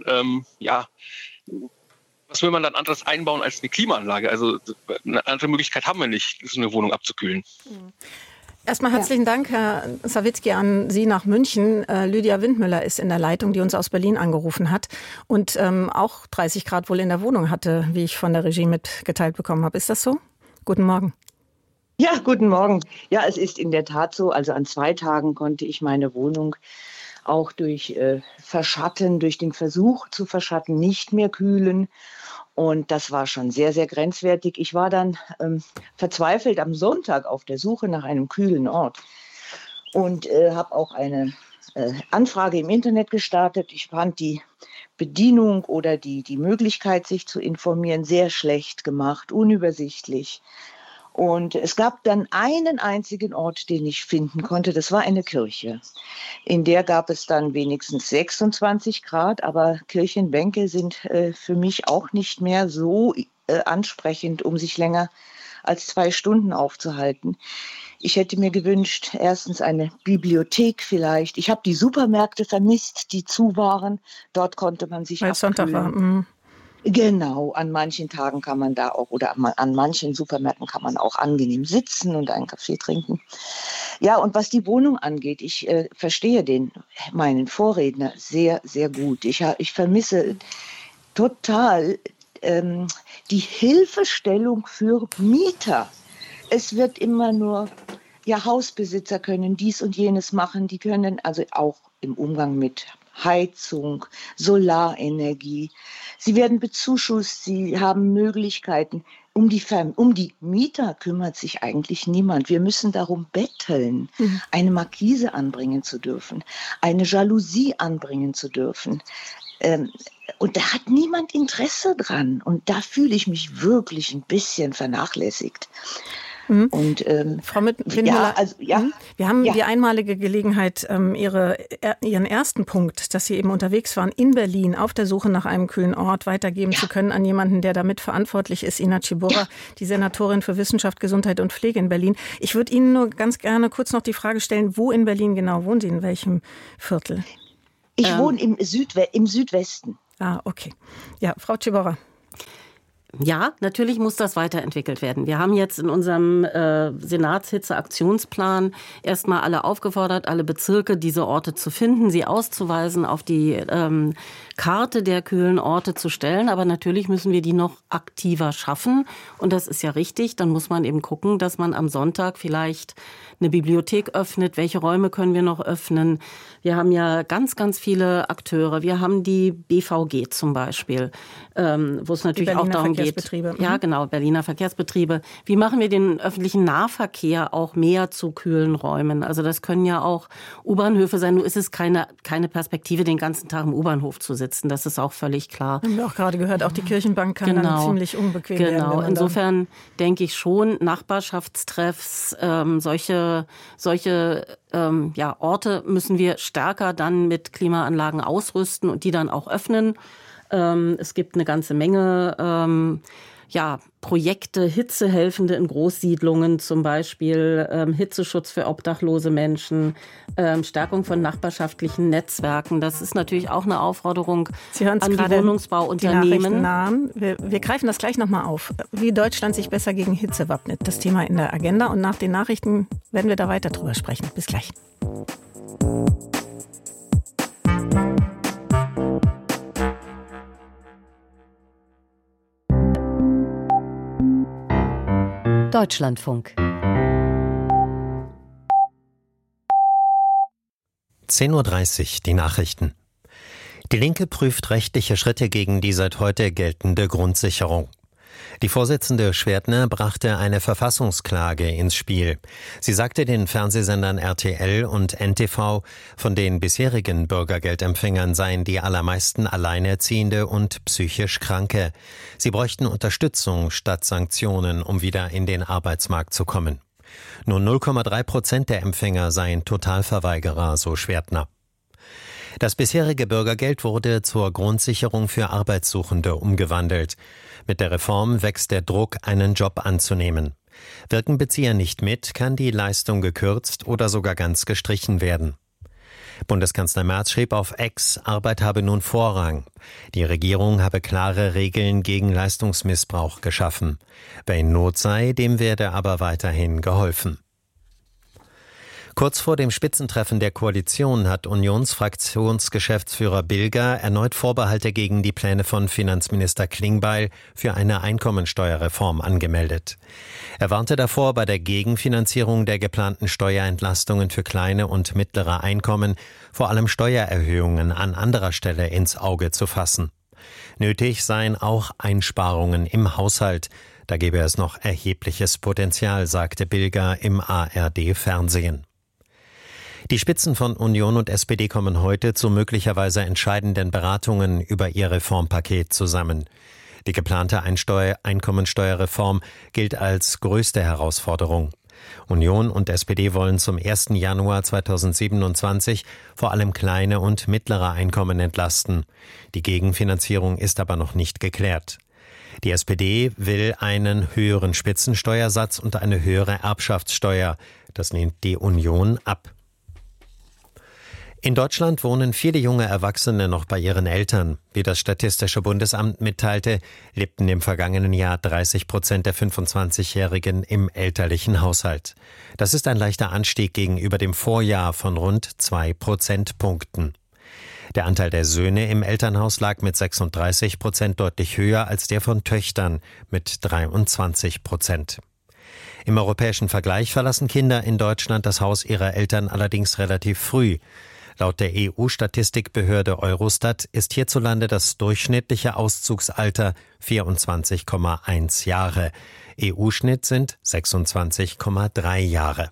was will man dann anderes einbauen als eine Klimaanlage? Also eine andere Möglichkeit haben wir nicht, so eine Wohnung abzukühlen. Erstmal herzlichen Dank, Herr Sawicki, an Sie nach München. Lydia Windmüller ist in der Leitung, die uns aus Berlin angerufen hat und auch 30 Grad wohl in der Wohnung hatte, wie ich von der Regie mitgeteilt bekommen habe. Ist das so? Guten Morgen. Ja, guten Morgen. Ja, es ist in der Tat so. Also an 2 Tagen konnte ich meine Wohnung auch durch durch den Versuch zu verschatten, nicht mehr kühlen. Und das war schon sehr, sehr grenzwertig. Ich war dann verzweifelt am Sonntag auf der Suche nach einem kühlen Ort und habe auch eine Anfrage im Internet gestartet. Ich fand die Bedienung oder die Möglichkeit, sich zu informieren, sehr schlecht gemacht, unübersichtlich. Und es gab dann einen einzigen Ort, den ich finden konnte. Das war eine Kirche. In der gab es dann wenigstens 26 Grad, aber Kirchenbänke sind für mich auch nicht mehr so ansprechend, um sich länger als 2 Stunden aufzuhalten. Ich hätte mir gewünscht, erstens eine Bibliothek vielleicht. Ich habe die Supermärkte vermisst, die zu waren. Dort konnte man sich abkühlen. Sonntag war. Genau, an manchen Tagen kann man da auch, oder an manchen Supermärkten kann man auch angenehm sitzen und einen Kaffee trinken. Ja, und was die Wohnung angeht, ich verstehe meinen Vorredner sehr, sehr gut. Ich vermisse total die Hilfestellung für Mieter. Es wird immer nur, ja, Hausbesitzer können dies und jenes machen. Die können also auch im Umgang mit Heizung, Solarenergie. Sie werden bezuschusst, sie haben Möglichkeiten. Um die Mieter kümmert sich eigentlich niemand. Wir müssen darum betteln, eine Markise anbringen zu dürfen, eine Jalousie anbringen zu dürfen. Und da hat niemand Interesse dran. Und da fühle ich mich wirklich ein bisschen vernachlässigt. Und, Frau Windmüller, wir haben die einmalige Gelegenheit, Ihren ersten Punkt, dass Sie eben unterwegs waren in Berlin auf der Suche nach einem kühlen Ort, weitergeben zu können an jemanden, der damit verantwortlich ist, Ina Ciborra, die Senatorin für Wissenschaft, Gesundheit und Pflege in Berlin. Ich würde Ihnen nur ganz gerne kurz noch die Frage stellen, wo in Berlin genau wohnen Sie, in welchem Viertel? Ich wohne im Südwesten. Ah, okay. Ja, Frau Ciborra. Ja, natürlich muss das weiterentwickelt werden. Wir haben jetzt in unserem Senatshitze-Aktionsplan erstmal alle aufgefordert, alle Bezirke, diese Orte zu finden, sie auszuweisen, auf die Karte der kühlen Orte zu stellen. Aber natürlich müssen wir die noch aktiver schaffen. Und das ist ja richtig. Dann muss man eben gucken, dass man am Sonntag vielleicht eine Bibliothek öffnet. Welche Räume können wir noch öffnen? Wir haben ja ganz, ganz viele Akteure. Wir haben die BVG zum Beispiel, wo es natürlich auch darum geht. Ja, genau, Berliner Verkehrsbetriebe. Wie machen wir den öffentlichen Nahverkehr auch mehr zu kühlen Räumen? Also das können ja auch U-Bahnhöfe sein. Nur ist es keine Perspektive, den ganzen Tag im U-Bahnhof zu sitzen. Das ist auch völlig klar. Haben wir auch gerade gehört, auch die Kirchenbank kann dann ziemlich unbequem werden. Genau, insofern denke ich schon, Nachbarschaftstreffs, solche Orte müssen wir stärker dann mit Klimaanlagen ausrüsten und die dann auch öffnen. Es gibt eine ganze Menge Projekte, Hitzehelfende in Großsiedlungen zum Beispiel, Hitzeschutz für obdachlose Menschen, Stärkung von nachbarschaftlichen Netzwerken. Das ist natürlich auch eine Aufforderung an die Wohnungsbauunternehmen. Wir greifen das gleich nochmal auf, wie Deutschland sich besser gegen Hitze wappnet. Das Thema in der Agenda. Und nach den Nachrichten werden wir da weiter drüber sprechen. Bis gleich. Deutschlandfunk. 10:30 Uhr, die Nachrichten. Die Linke prüft rechtliche Schritte gegen die seit heute geltende Grundsicherung. Die Vorsitzende Schwertner brachte eine Verfassungsklage ins Spiel. Sie sagte den Fernsehsendern RTL und NTV, von den bisherigen Bürgergeldempfängern seien die allermeisten Alleinerziehende und psychisch Kranke. Sie bräuchten Unterstützung statt Sanktionen, um wieder in den Arbeitsmarkt zu kommen. Nur 0,3% der Empfänger seien Totalverweigerer, so Schwertner. Das bisherige Bürgergeld wurde zur Grundsicherung für Arbeitssuchende umgewandelt. Mit der Reform wächst der Druck, einen Job anzunehmen. Wirken Bezieher nicht mit, kann die Leistung gekürzt oder sogar ganz gestrichen werden. Bundeskanzler Merz schrieb auf X, Arbeit habe nun Vorrang. Die Regierung habe klare Regeln gegen Leistungsmissbrauch geschaffen. Wer in Not sei, dem werde aber weiterhin geholfen. Kurz vor dem Spitzentreffen der Koalition hat Unionsfraktionsgeschäftsführer Bilger erneut Vorbehalte gegen die Pläne von Finanzminister Klingbeil für eine Einkommensteuerreform angemeldet. Er warnte davor, bei der Gegenfinanzierung der geplanten Steuerentlastungen für kleine und mittlere Einkommen vor allem Steuererhöhungen an anderer Stelle ins Auge zu fassen. Nötig seien auch Einsparungen im Haushalt. Da gebe es noch erhebliches Potenzial, sagte Bilger im ARD-Fernsehen. Die Spitzen von Union und SPD kommen heute zu möglicherweise entscheidenden Beratungen über ihr Reformpaket zusammen. Die geplante Einkommensteuerreform gilt als größte Herausforderung. Union und SPD wollen zum 1. Januar 2027 vor allem kleine und mittlere Einkommen entlasten. Die Gegenfinanzierung ist aber noch nicht geklärt. Die SPD will einen höheren Spitzensteuersatz und eine höhere Erbschaftssteuer. Das lehnt die Union ab. In Deutschland wohnen viele junge Erwachsene noch bei ihren Eltern. Wie das Statistische Bundesamt mitteilte, lebten im vergangenen Jahr 30% der 25-Jährigen im elterlichen Haushalt. Das ist ein leichter Anstieg gegenüber dem Vorjahr von rund 2 Prozentpunkten. Der Anteil der Söhne im Elternhaus lag mit 36% deutlich höher als der von Töchtern mit 23%. Im europäischen Vergleich verlassen Kinder in Deutschland das Haus ihrer Eltern allerdings relativ früh. Laut der EU-Statistikbehörde Eurostat ist hierzulande das durchschnittliche Auszugsalter 24,1 Jahre. EU-Schnitt sind 26,3 Jahre.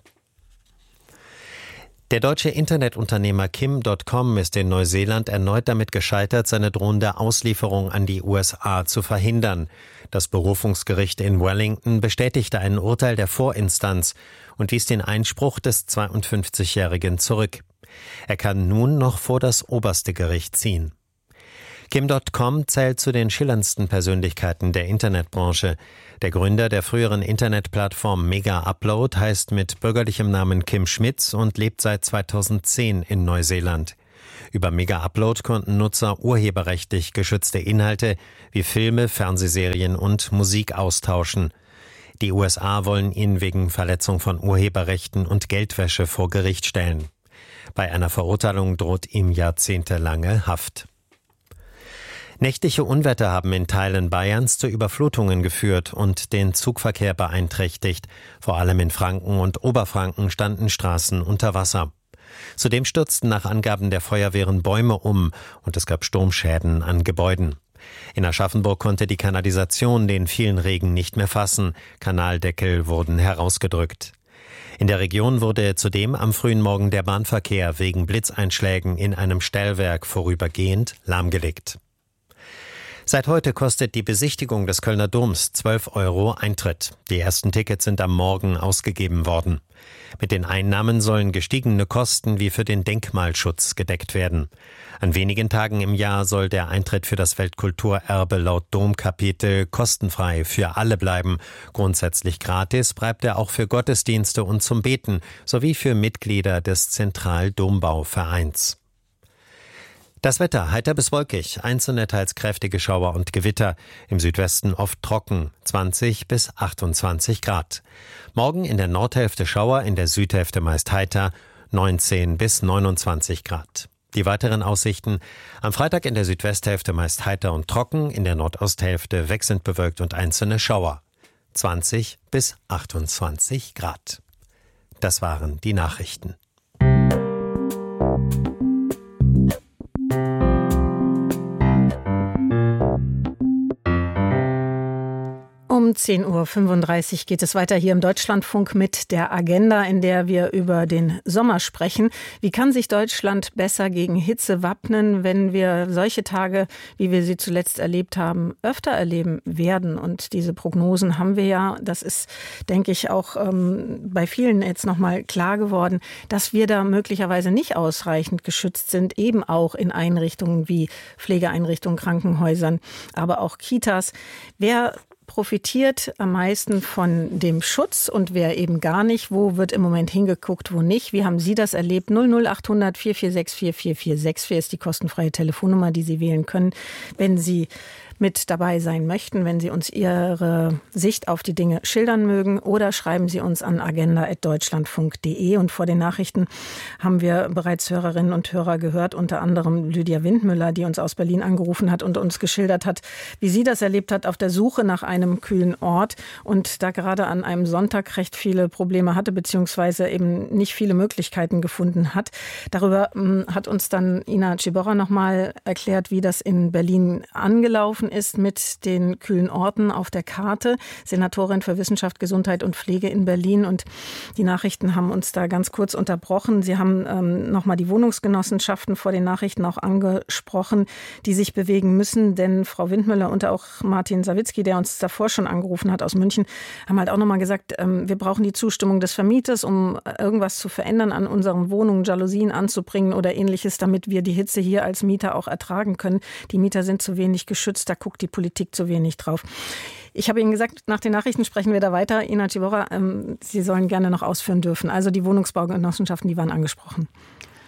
Der deutsche Internetunternehmer Kim.com ist in Neuseeland erneut damit gescheitert, seine drohende Auslieferung an die USA zu verhindern. Das Berufungsgericht in Wellington bestätigte ein Urteil der Vorinstanz und wies den Einspruch des 52-Jährigen zurück. Er kann nun noch vor das oberste Gericht ziehen. Kim.com zählt zu den schillerndsten Persönlichkeiten der Internetbranche. Der Gründer der früheren Internetplattform Mega Upload heißt mit bürgerlichem Namen Kim Schmitz und lebt seit 2010 in Neuseeland. Über Mega Upload konnten Nutzer urheberrechtlich geschützte Inhalte wie Filme, Fernsehserien und Musik austauschen. Die USA wollen ihn wegen Verletzung von Urheberrechten und Geldwäsche vor Gericht stellen. Bei einer Verurteilung droht ihm jahrzehntelange Haft. Nächtliche Unwetter haben in Teilen Bayerns zu Überflutungen geführt und den Zugverkehr beeinträchtigt. Vor allem in Franken und Oberfranken standen Straßen unter Wasser. Zudem stürzten nach Angaben der Feuerwehren Bäume um und es gab Sturmschäden an Gebäuden. In Aschaffenburg konnte die Kanalisation den vielen Regen nicht mehr fassen. Kanaldeckel wurden herausgedrückt. In der Region wurde zudem am frühen Morgen der Bahnverkehr wegen Blitzeinschlägen in einem Stellwerk vorübergehend lahmgelegt. Seit heute kostet die Besichtigung des Kölner Doms 12 € Eintritt. Die ersten Tickets sind am Morgen ausgegeben worden. Mit den Einnahmen sollen gestiegene Kosten wie für den Denkmalschutz gedeckt werden. An wenigen Tagen im Jahr soll der Eintritt für das Weltkulturerbe laut Domkapitel kostenfrei für alle bleiben. Grundsätzlich gratis bleibt er auch für Gottesdienste und zum Beten sowie für Mitglieder des Zentraldombauvereins. Das Wetter heiter bis wolkig, einzelne teils kräftige Schauer und Gewitter, im Südwesten oft trocken, 20 bis 28 Grad. Morgen in der Nordhälfte Schauer, in der Südhälfte meist heiter, 19 bis 29 Grad. Die weiteren Aussichten: am Freitag in der Südwesthälfte meist heiter und trocken, in der Nordosthälfte wechselnd bewölkt und einzelne Schauer, 20 bis 28 Grad. Das waren die Nachrichten. Um 10.35 Uhr geht es weiter hier im Deutschlandfunk mit der Agenda, in der wir über den Sommer sprechen. Wie kann sich Deutschland besser gegen Hitze wappnen, wenn wir solche Tage, wie wir sie zuletzt erlebt haben, öfter erleben werden? Und diese Prognosen haben wir ja. Das ist, denke ich, auch bei vielen jetzt nochmal klar geworden, dass wir da möglicherweise nicht ausreichend geschützt sind, eben auch in Einrichtungen wie Pflegeeinrichtungen, Krankenhäusern, aber auch Kitas. Wer profitiert am meisten von dem Schutz und wer eben gar nicht? Wo wird im Moment hingeguckt, wo nicht? Wie haben Sie das erlebt? 00800 446 4464 ist die kostenfreie Telefonnummer, die Sie wählen können, wenn Sie mit dabei sein möchten, wenn Sie uns Ihre Sicht auf die Dinge schildern mögen, oder schreiben Sie uns an agenda@deutschlandfunk.de. Und vor den Nachrichten haben wir bereits Hörerinnen und Hörer gehört, unter anderem Lydia Windmüller, die uns aus Berlin angerufen hat und uns geschildert hat, wie sie das erlebt hat auf der Suche nach einem kühlen Ort und da gerade an einem Sonntag recht viele Probleme hatte, beziehungsweise eben nicht viele Möglichkeiten gefunden hat. Darüber hat uns dann Ina Ciborra nochmal erklärt, wie das in Berlin angelaufen ist mit den kühlen Orten auf der Karte. Senatorin für Wissenschaft, Gesundheit und Pflege in Berlin. Und die Nachrichten haben uns da ganz kurz unterbrochen. Sie haben nochmal die Wohnungsgenossenschaften vor den Nachrichten auch angesprochen, die sich bewegen müssen. Denn Frau Windmüller und auch Martin Sawicki, der uns davor schon angerufen hat aus München, haben halt auch nochmal gesagt, wir brauchen die Zustimmung des Vermieters, um irgendwas zu verändern an unseren Wohnungen, Jalousien anzubringen oder ähnliches, damit wir die Hitze hier als Mieter auch ertragen können. Die Mieter sind zu wenig geschützt, da guckt die Politik zu wenig drauf. Ich habe Ihnen gesagt, nach den Nachrichten sprechen wir da weiter. Ina Ciborra, Sie sollen gerne noch ausführen dürfen. Also die Wohnungsbaugenossenschaften, die waren angesprochen.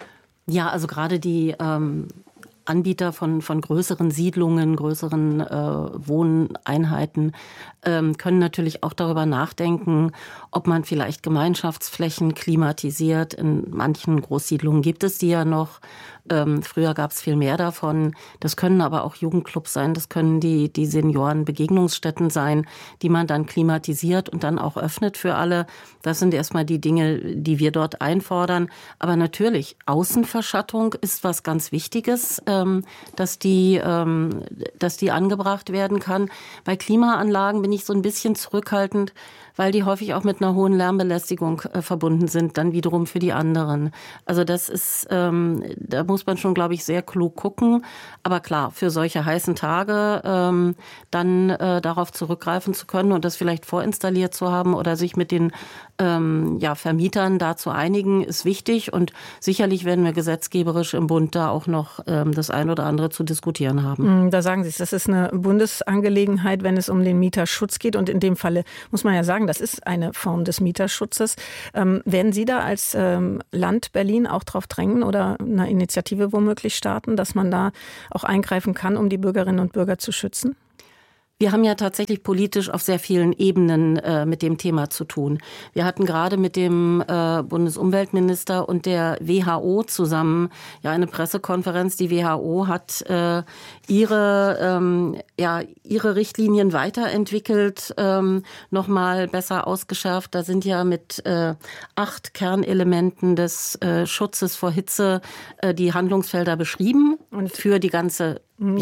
Ja, also gerade die Anbieter von größeren Siedlungen, größeren Wohneinheiten können natürlich auch darüber nachdenken, ob man vielleicht Gemeinschaftsflächen klimatisiert. In manchen Großsiedlungen gibt es die ja noch. Früher gab es viel mehr davon. Das können aber auch Jugendclubs sein, das können die Seniorenbegegnungsstätten sein, die man dann klimatisiert und dann auch öffnet für alle. Das sind erstmal die Dinge, die wir dort einfordern. Aber natürlich, Außenverschattung ist was ganz Wichtiges, dass die angebracht werden kann. Bei Klimaanlagen bin ich so ein bisschen zurückhaltend, weil die häufig auch mit einer hohen Lärmbelästigung verbunden sind, dann wiederum für die anderen. Also das ist, da muss man schon, glaube ich, sehr klug gucken. Aber klar, für solche heißen Tage dann darauf zurückgreifen zu können und das vielleicht vorinstalliert zu haben oder sich mit den Vermietern da zu einigen, ist wichtig. Und sicherlich werden wir gesetzgeberisch im Bund da auch noch das ein oder andere zu diskutieren haben. Da sagen Sie es, das ist eine Bundesangelegenheit, wenn es um den Mieterschutz geht. Und in dem Falle muss man ja sagen, das ist eine Form des Mieterschutzes. Werden Sie da als Land Berlin auch drauf drängen oder eine Initiative womöglich starten, dass man da auch eingreifen kann, um die Bürgerinnen und Bürger zu schützen? Wir haben ja tatsächlich politisch auf sehr vielen Ebenen mit dem Thema zu tun. Wir hatten gerade mit dem Bundesumweltminister und der WHO zusammen eine Pressekonferenz. Die WHO hat ihre Richtlinien weiterentwickelt, nochmal besser ausgeschärft. Da sind ja mit 8 Kernelementen des Schutzes vor Hitze die Handlungsfelder beschrieben und für die ganze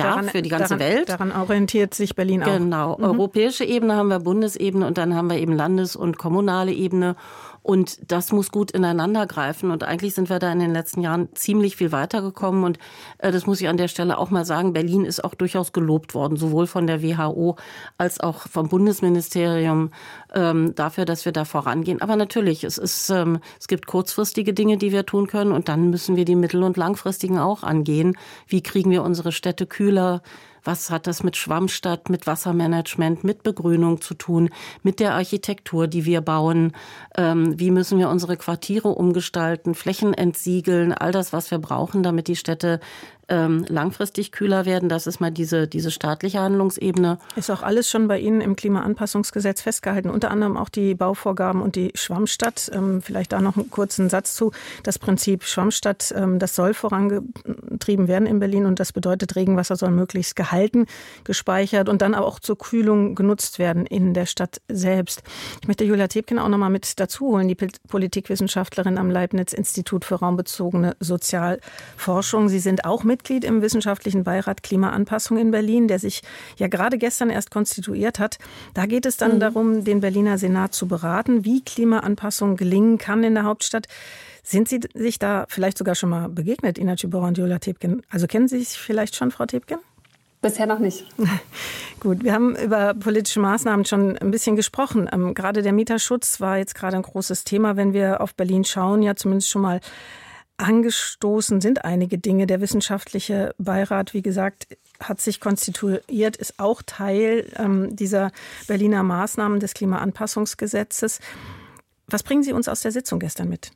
Welt. Daran orientiert sich Berlin auch. Genau. Europäische Ebene haben wir, Bundesebene und dann haben wir eben Landes- und kommunale Ebene. Und das muss gut ineinander greifen. Und eigentlich sind wir da in den letzten Jahren ziemlich viel weitergekommen. Und das muss ich an der Stelle auch mal sagen. Berlin ist auch durchaus gelobt worden, sowohl von der WHO als auch vom Bundesministerium dafür, dass wir da vorangehen. Aber natürlich, es gibt kurzfristige Dinge, die wir tun können. Und dann müssen wir die mittel- und langfristigen auch angehen. Wie kriegen wir unsere Städte kühler? Was hat das mit Schwammstadt, mit Wassermanagement, mit Begrünung zu tun, mit der Architektur, die wir bauen? Wie müssen wir unsere Quartiere umgestalten, Flächen entsiegeln, all das, was wir brauchen, damit die Städte langfristig kühler werden. Das ist mal diese staatliche Handlungsebene. Ist auch alles schon bei Ihnen im Klimaanpassungsgesetz festgehalten, unter anderem auch die Bauvorgaben und die Schwammstadt. Vielleicht da noch einen kurzen Satz zu. Das Prinzip Schwammstadt, das soll vorangetrieben werden in Berlin und das bedeutet, Regenwasser soll möglichst gehalten, gespeichert und dann auch zur Kühlung genutzt werden in der Stadt selbst. Ich möchte Julia Tebken auch noch mal mit dazu holen, die Politikwissenschaftlerin am Leibniz-Institut für raumbezogene Sozialforschung. Sie sind auch Mitglied im Wissenschaftlichen Beirat Klimaanpassung in Berlin, der sich ja gerade gestern erst konstituiert hat. Da geht es dann darum, den Berliner Senat zu beraten, wie Klimaanpassung gelingen kann in der Hauptstadt. Sind Sie sich da vielleicht sogar schon mal begegnet, Ina Tschibora und Julia Tebken? Also kennen Sie sich vielleicht schon, Frau Tebken? Bisher noch nicht. Gut, wir haben über politische Maßnahmen schon ein bisschen gesprochen. Gerade der Mieterschutz war jetzt gerade ein großes Thema, wenn wir auf Berlin schauen, ja zumindest schon mal angestoßen sind einige Dinge. Der wissenschaftliche Beirat, wie gesagt, hat sich konstituiert, ist auch Teil dieser Berliner Maßnahmen des Klimaanpassungsgesetzes. Was bringen Sie uns aus der Sitzung gestern mit?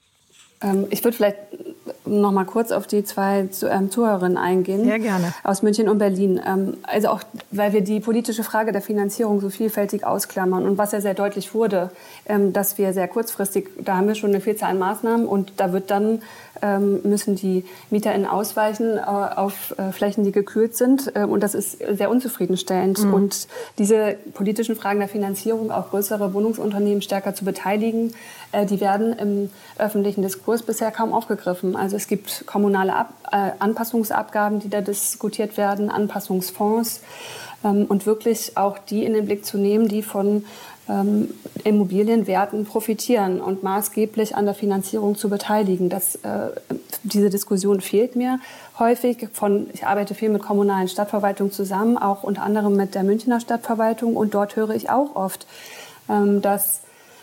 Ich würde vielleicht noch mal kurz auf die 2 Zuhörerinnen eingehen. Sehr gerne. Aus München und Berlin. Also auch, weil wir die politische Frage der Finanzierung so vielfältig ausklammern. Und was ja sehr deutlich wurde, dass wir sehr kurzfristig, da haben wir schon eine Vielzahl an Maßnahmen und da wird dann müssen die MieterInnen ausweichen auf Flächen, die gekühlt sind. Und das ist sehr unzufriedenstellend. Und diese politischen Fragen der Finanzierung, auch größere Wohnungsunternehmen stärker zu beteiligen, die werden im öffentlichen Diskurs bisher kaum aufgegriffen. Also es gibt kommunale Anpassungsabgaben, die da diskutiert werden, Anpassungsfonds und wirklich auch die in den Blick zu nehmen, die von Immobilienwerten profitieren und maßgeblich an der Finanzierung zu beteiligen. Diese Diskussion fehlt mir häufig. Ich arbeite viel mit kommunalen Stadtverwaltungen zusammen, auch unter anderem mit der Münchner Stadtverwaltung. Und dort höre ich auch oft, dass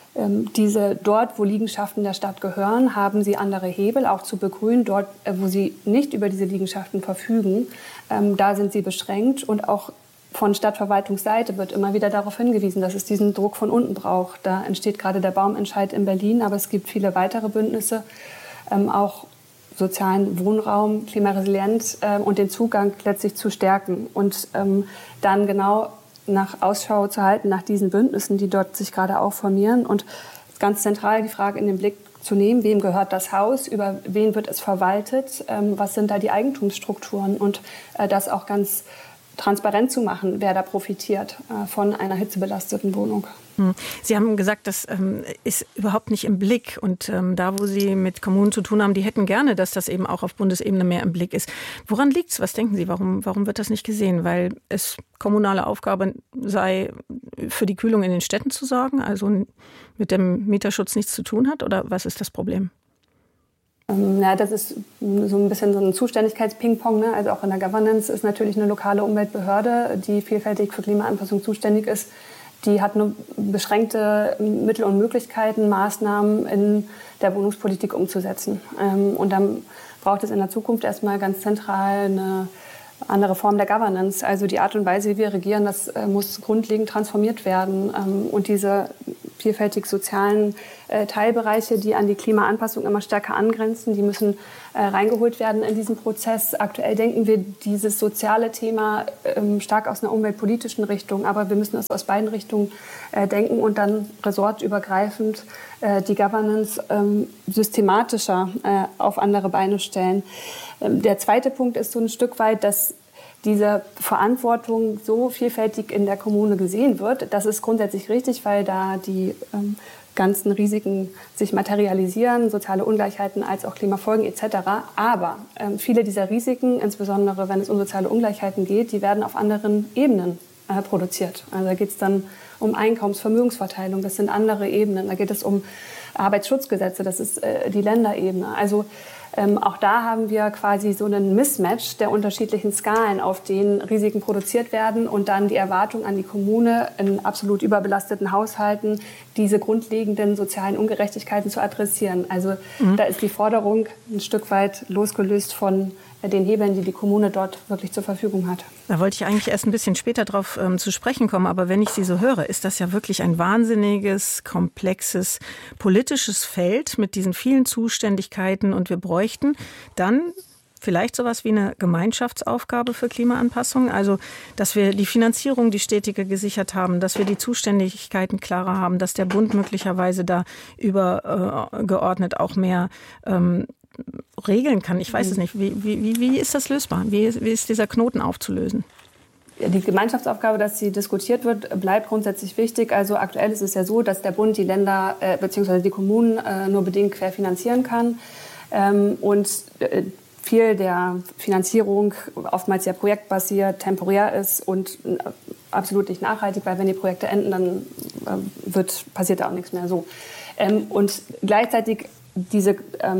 dort, wo Liegenschaften der Stadt gehören, haben sie andere Hebel, auch zu begrünen. Dort, wo sie nicht über diese Liegenschaften verfügen, da sind sie beschränkt. Und auch von Stadtverwaltungsseite wird immer wieder darauf hingewiesen, dass es diesen Druck von unten braucht. Da entsteht gerade der Baumentscheid in Berlin, aber es gibt viele weitere Bündnisse, auch sozialen Wohnraum klimaresilient und den Zugang letztlich zu stärken und dann genau nach Ausschau zu halten nach diesen Bündnissen, die dort sich gerade auch formieren und ganz zentral die Frage in den Blick zu nehmen, wem gehört das Haus, über wen wird es verwaltet, was sind da die Eigentumsstrukturen und das auch ganz transparent zu machen, wer da profitiert von einer hitzebelasteten Wohnung. Sie haben gesagt, das ist überhaupt nicht im Blick. Und da, wo Sie mit Kommunen zu tun haben, die hätten gerne, dass das eben auch auf Bundesebene mehr im Blick ist. Woran liegt es? Was denken Sie? Warum wird das nicht gesehen? Weil es kommunale Aufgabe sei, für die Kühlung in den Städten zu sorgen, also mit dem Mieterschutz nichts zu tun hat? Oder was ist das Problem? Ja, das ist so ein bisschen so ein Zuständigkeits-Ping-Pong. Ne? Also auch in der Governance ist natürlich eine lokale Umweltbehörde, die vielfältig für Klimaanpassung zuständig ist. Die hat nur beschränkte Mittel und Möglichkeiten, Maßnahmen in der Wohnungspolitik umzusetzen. Und dann braucht es in der Zukunft erstmal ganz zentral eine andere Form der Governance. Also die Art und Weise, wie wir regieren, das muss grundlegend transformiert werden. Und diese vielfältig sozialen Teilbereiche, die an die Klimaanpassung immer stärker angrenzen, die müssen reingeholt werden in diesen Prozess. Aktuell denken wir dieses soziale Thema stark aus einer umweltpolitischen Richtung, aber wir müssen es aus beiden Richtungen denken und dann ressortübergreifend die Governance systematischer auf andere Beine stellen. Der zweite Punkt ist so ein Stück weit, dass diese Verantwortung so vielfältig in der Kommune gesehen wird. Das ist grundsätzlich richtig, weil da die ganzen Risiken sich materialisieren, soziale Ungleichheiten als auch Klimafolgen etc. Aber viele dieser Risiken, insbesondere wenn es um soziale Ungleichheiten geht, die werden auf anderen Ebenen produziert. Also da geht es dann um Einkommensvermögensverteilung, das sind andere Ebenen. Da geht es um Arbeitsschutzgesetze, das ist die Länderebene. Also auch da haben wir quasi so einen Mismatch der unterschiedlichen Skalen, auf denen Risiken produziert werden und dann die Erwartung an die Kommune in absolut überbelasteten Haushalten, diese grundlegenden sozialen Ungerechtigkeiten zu adressieren. Also da ist die Forderung ein Stück weit losgelöst von den Hebeln, die die Kommune dort wirklich zur Verfügung hat. Da wollte ich eigentlich erst ein bisschen später drauf zu sprechen kommen, aber wenn ich Sie so höre, ist das ja wirklich ein wahnsinniges, komplexes politisches Feld mit diesen vielen Zuständigkeiten und wir bräuchten dann vielleicht sowas wie eine Gemeinschaftsaufgabe für Klimaanpassung, also dass wir die Finanzierung, die stetige gesichert haben, dass wir die Zuständigkeiten klarer haben, dass der Bund möglicherweise da übergeordnet auch mehr regeln kann. Ich weiß es nicht. Wie ist das lösbar? Wie ist dieser Knoten aufzulösen? Die Gemeinschaftsaufgabe, dass sie diskutiert wird, bleibt grundsätzlich wichtig. Also aktuell ist es ja so, dass der Bund die Länder bzw. die Kommunen nur bedingt querfinanzieren kann. Und viel der Finanzierung oftmals ja projektbasiert, temporär ist und absolut nicht nachhaltig, weil wenn die Projekte enden, dann passiert da auch nichts mehr so. Und gleichzeitig diese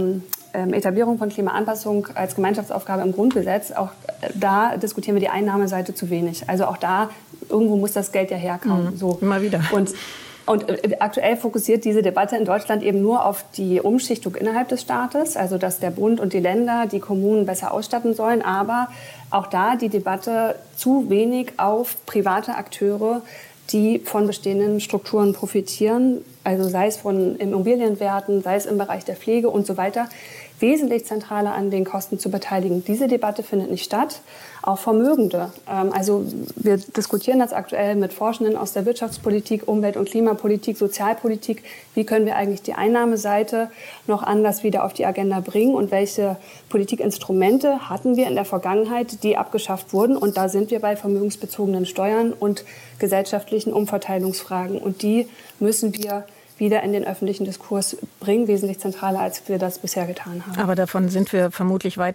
Etablierung von Klimaanpassung als Gemeinschaftsaufgabe im Grundgesetz, auch da diskutieren wir die Einnahmeseite zu wenig. Also auch da, irgendwo muss das Geld ja herkommen. So. Immer wieder. Und aktuell fokussiert diese Debatte in Deutschland eben nur auf die Umschichtung innerhalb des Staates, also dass der Bund und die Länder die Kommunen besser ausstatten sollen, aber auch da die Debatte zu wenig auf private Akteure, die von bestehenden Strukturen profitieren, also sei es von Immobilienwerten, sei es im Bereich der Pflege und so weiter, wesentlich zentraler an den Kosten zu beteiligen. Diese Debatte findet nicht statt. Auch Vermögende. Also wir diskutieren das aktuell mit Forschenden aus der Wirtschaftspolitik, Umwelt- und Klimapolitik, Sozialpolitik. Wie können wir eigentlich die Einnahmeseite noch anders wieder auf die Agenda bringen und welche Politikinstrumente hatten wir in der Vergangenheit, die abgeschafft wurden? Und da sind wir bei vermögensbezogenen Steuern und gesellschaftlichen Umverteilungsfragen. Und die müssen wir wieder in den öffentlichen Diskurs bringen, wesentlich zentraler, als wir das bisher getan haben. Aber davon sind wir vermutlich weit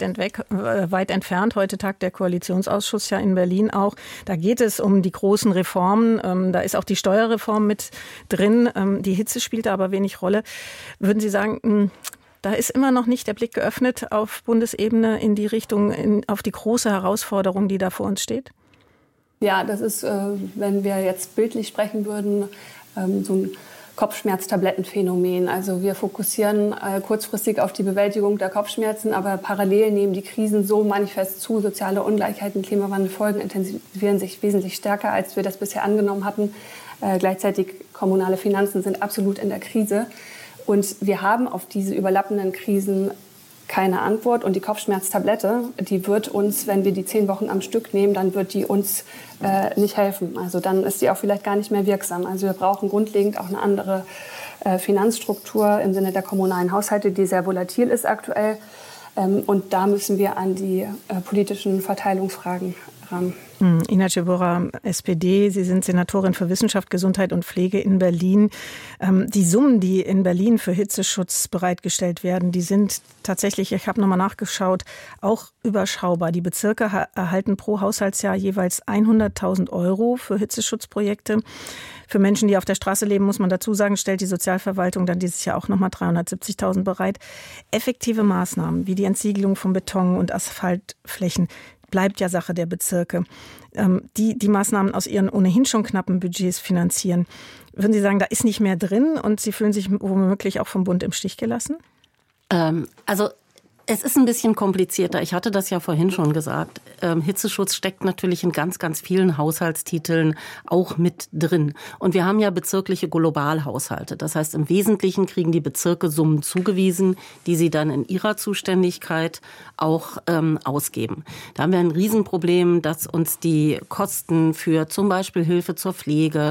entfernt. Heute tagt der Koalitionsausschuss ja in Berlin auch. Da geht es um die großen Reformen. Da ist auch die Steuerreform mit drin. Die Hitze spielt da aber wenig Rolle. Würden Sie sagen, da ist immer noch nicht der Blick geöffnet auf Bundesebene in die Richtung, auf die große Herausforderung, die da vor uns steht? Ja, das ist, wenn wir jetzt bildlich sprechen würden, so ein Kopfschmerztablettenphänomen. Also wir fokussieren kurzfristig auf die Bewältigung der Kopfschmerzen, aber parallel nehmen die Krisen so manifest zu. Soziale Ungleichheiten, Klimawandelfolgen intensivieren sich wesentlich stärker, als wir das bisher angenommen hatten. Gleichzeitig kommunale Finanzen sind absolut in der Krise. Und wir haben auf diese überlappenden Krisen keine Antwort. Und die Kopfschmerztablette, die wird uns, wenn wir die 10 Wochen am Stück nehmen, dann wird die uns nicht helfen. Also dann ist die auch vielleicht gar nicht mehr wirksam. Also wir brauchen grundlegend auch eine andere Finanzstruktur im Sinne der kommunalen Haushalte, die sehr volatil ist aktuell. Und da müssen wir an die politischen Verteilungsfragen ran. Inácio Borra, SPD, Sie sind Senatorin für Wissenschaft, Gesundheit und Pflege in Berlin. Die Summen, die in Berlin für Hitzeschutz bereitgestellt werden, die sind tatsächlich, ich habe nochmal nachgeschaut, auch überschaubar. Die Bezirke erhalten pro Haushaltsjahr jeweils 100.000 € für Hitzeschutzprojekte. Für Menschen, die auf der Straße leben, muss man dazu sagen, stellt die Sozialverwaltung dann dieses Jahr auch nochmal 370.000 bereit. Effektive Maßnahmen wie die Entsiegelung von Beton- und Asphaltflächen bleibt ja Sache der Bezirke, die Maßnahmen aus ihren ohnehin schon knappen Budgets finanzieren. Würden Sie sagen, da ist nicht mehr drin und Sie fühlen sich womöglich auch vom Bund im Stich gelassen? Also es ist ein bisschen komplizierter. Ich hatte das ja vorhin schon gesagt. Hitzeschutz steckt natürlich in ganz, ganz vielen Haushaltstiteln auch mit drin. Und wir haben ja bezirkliche Globalhaushalte. Das heißt, im Wesentlichen kriegen die Bezirke Summen zugewiesen, die sie dann in ihrer Zuständigkeit auch ausgeben. Da haben wir ein Riesenproblem, dass uns die Kosten für zum Beispiel Hilfe zur Pflege,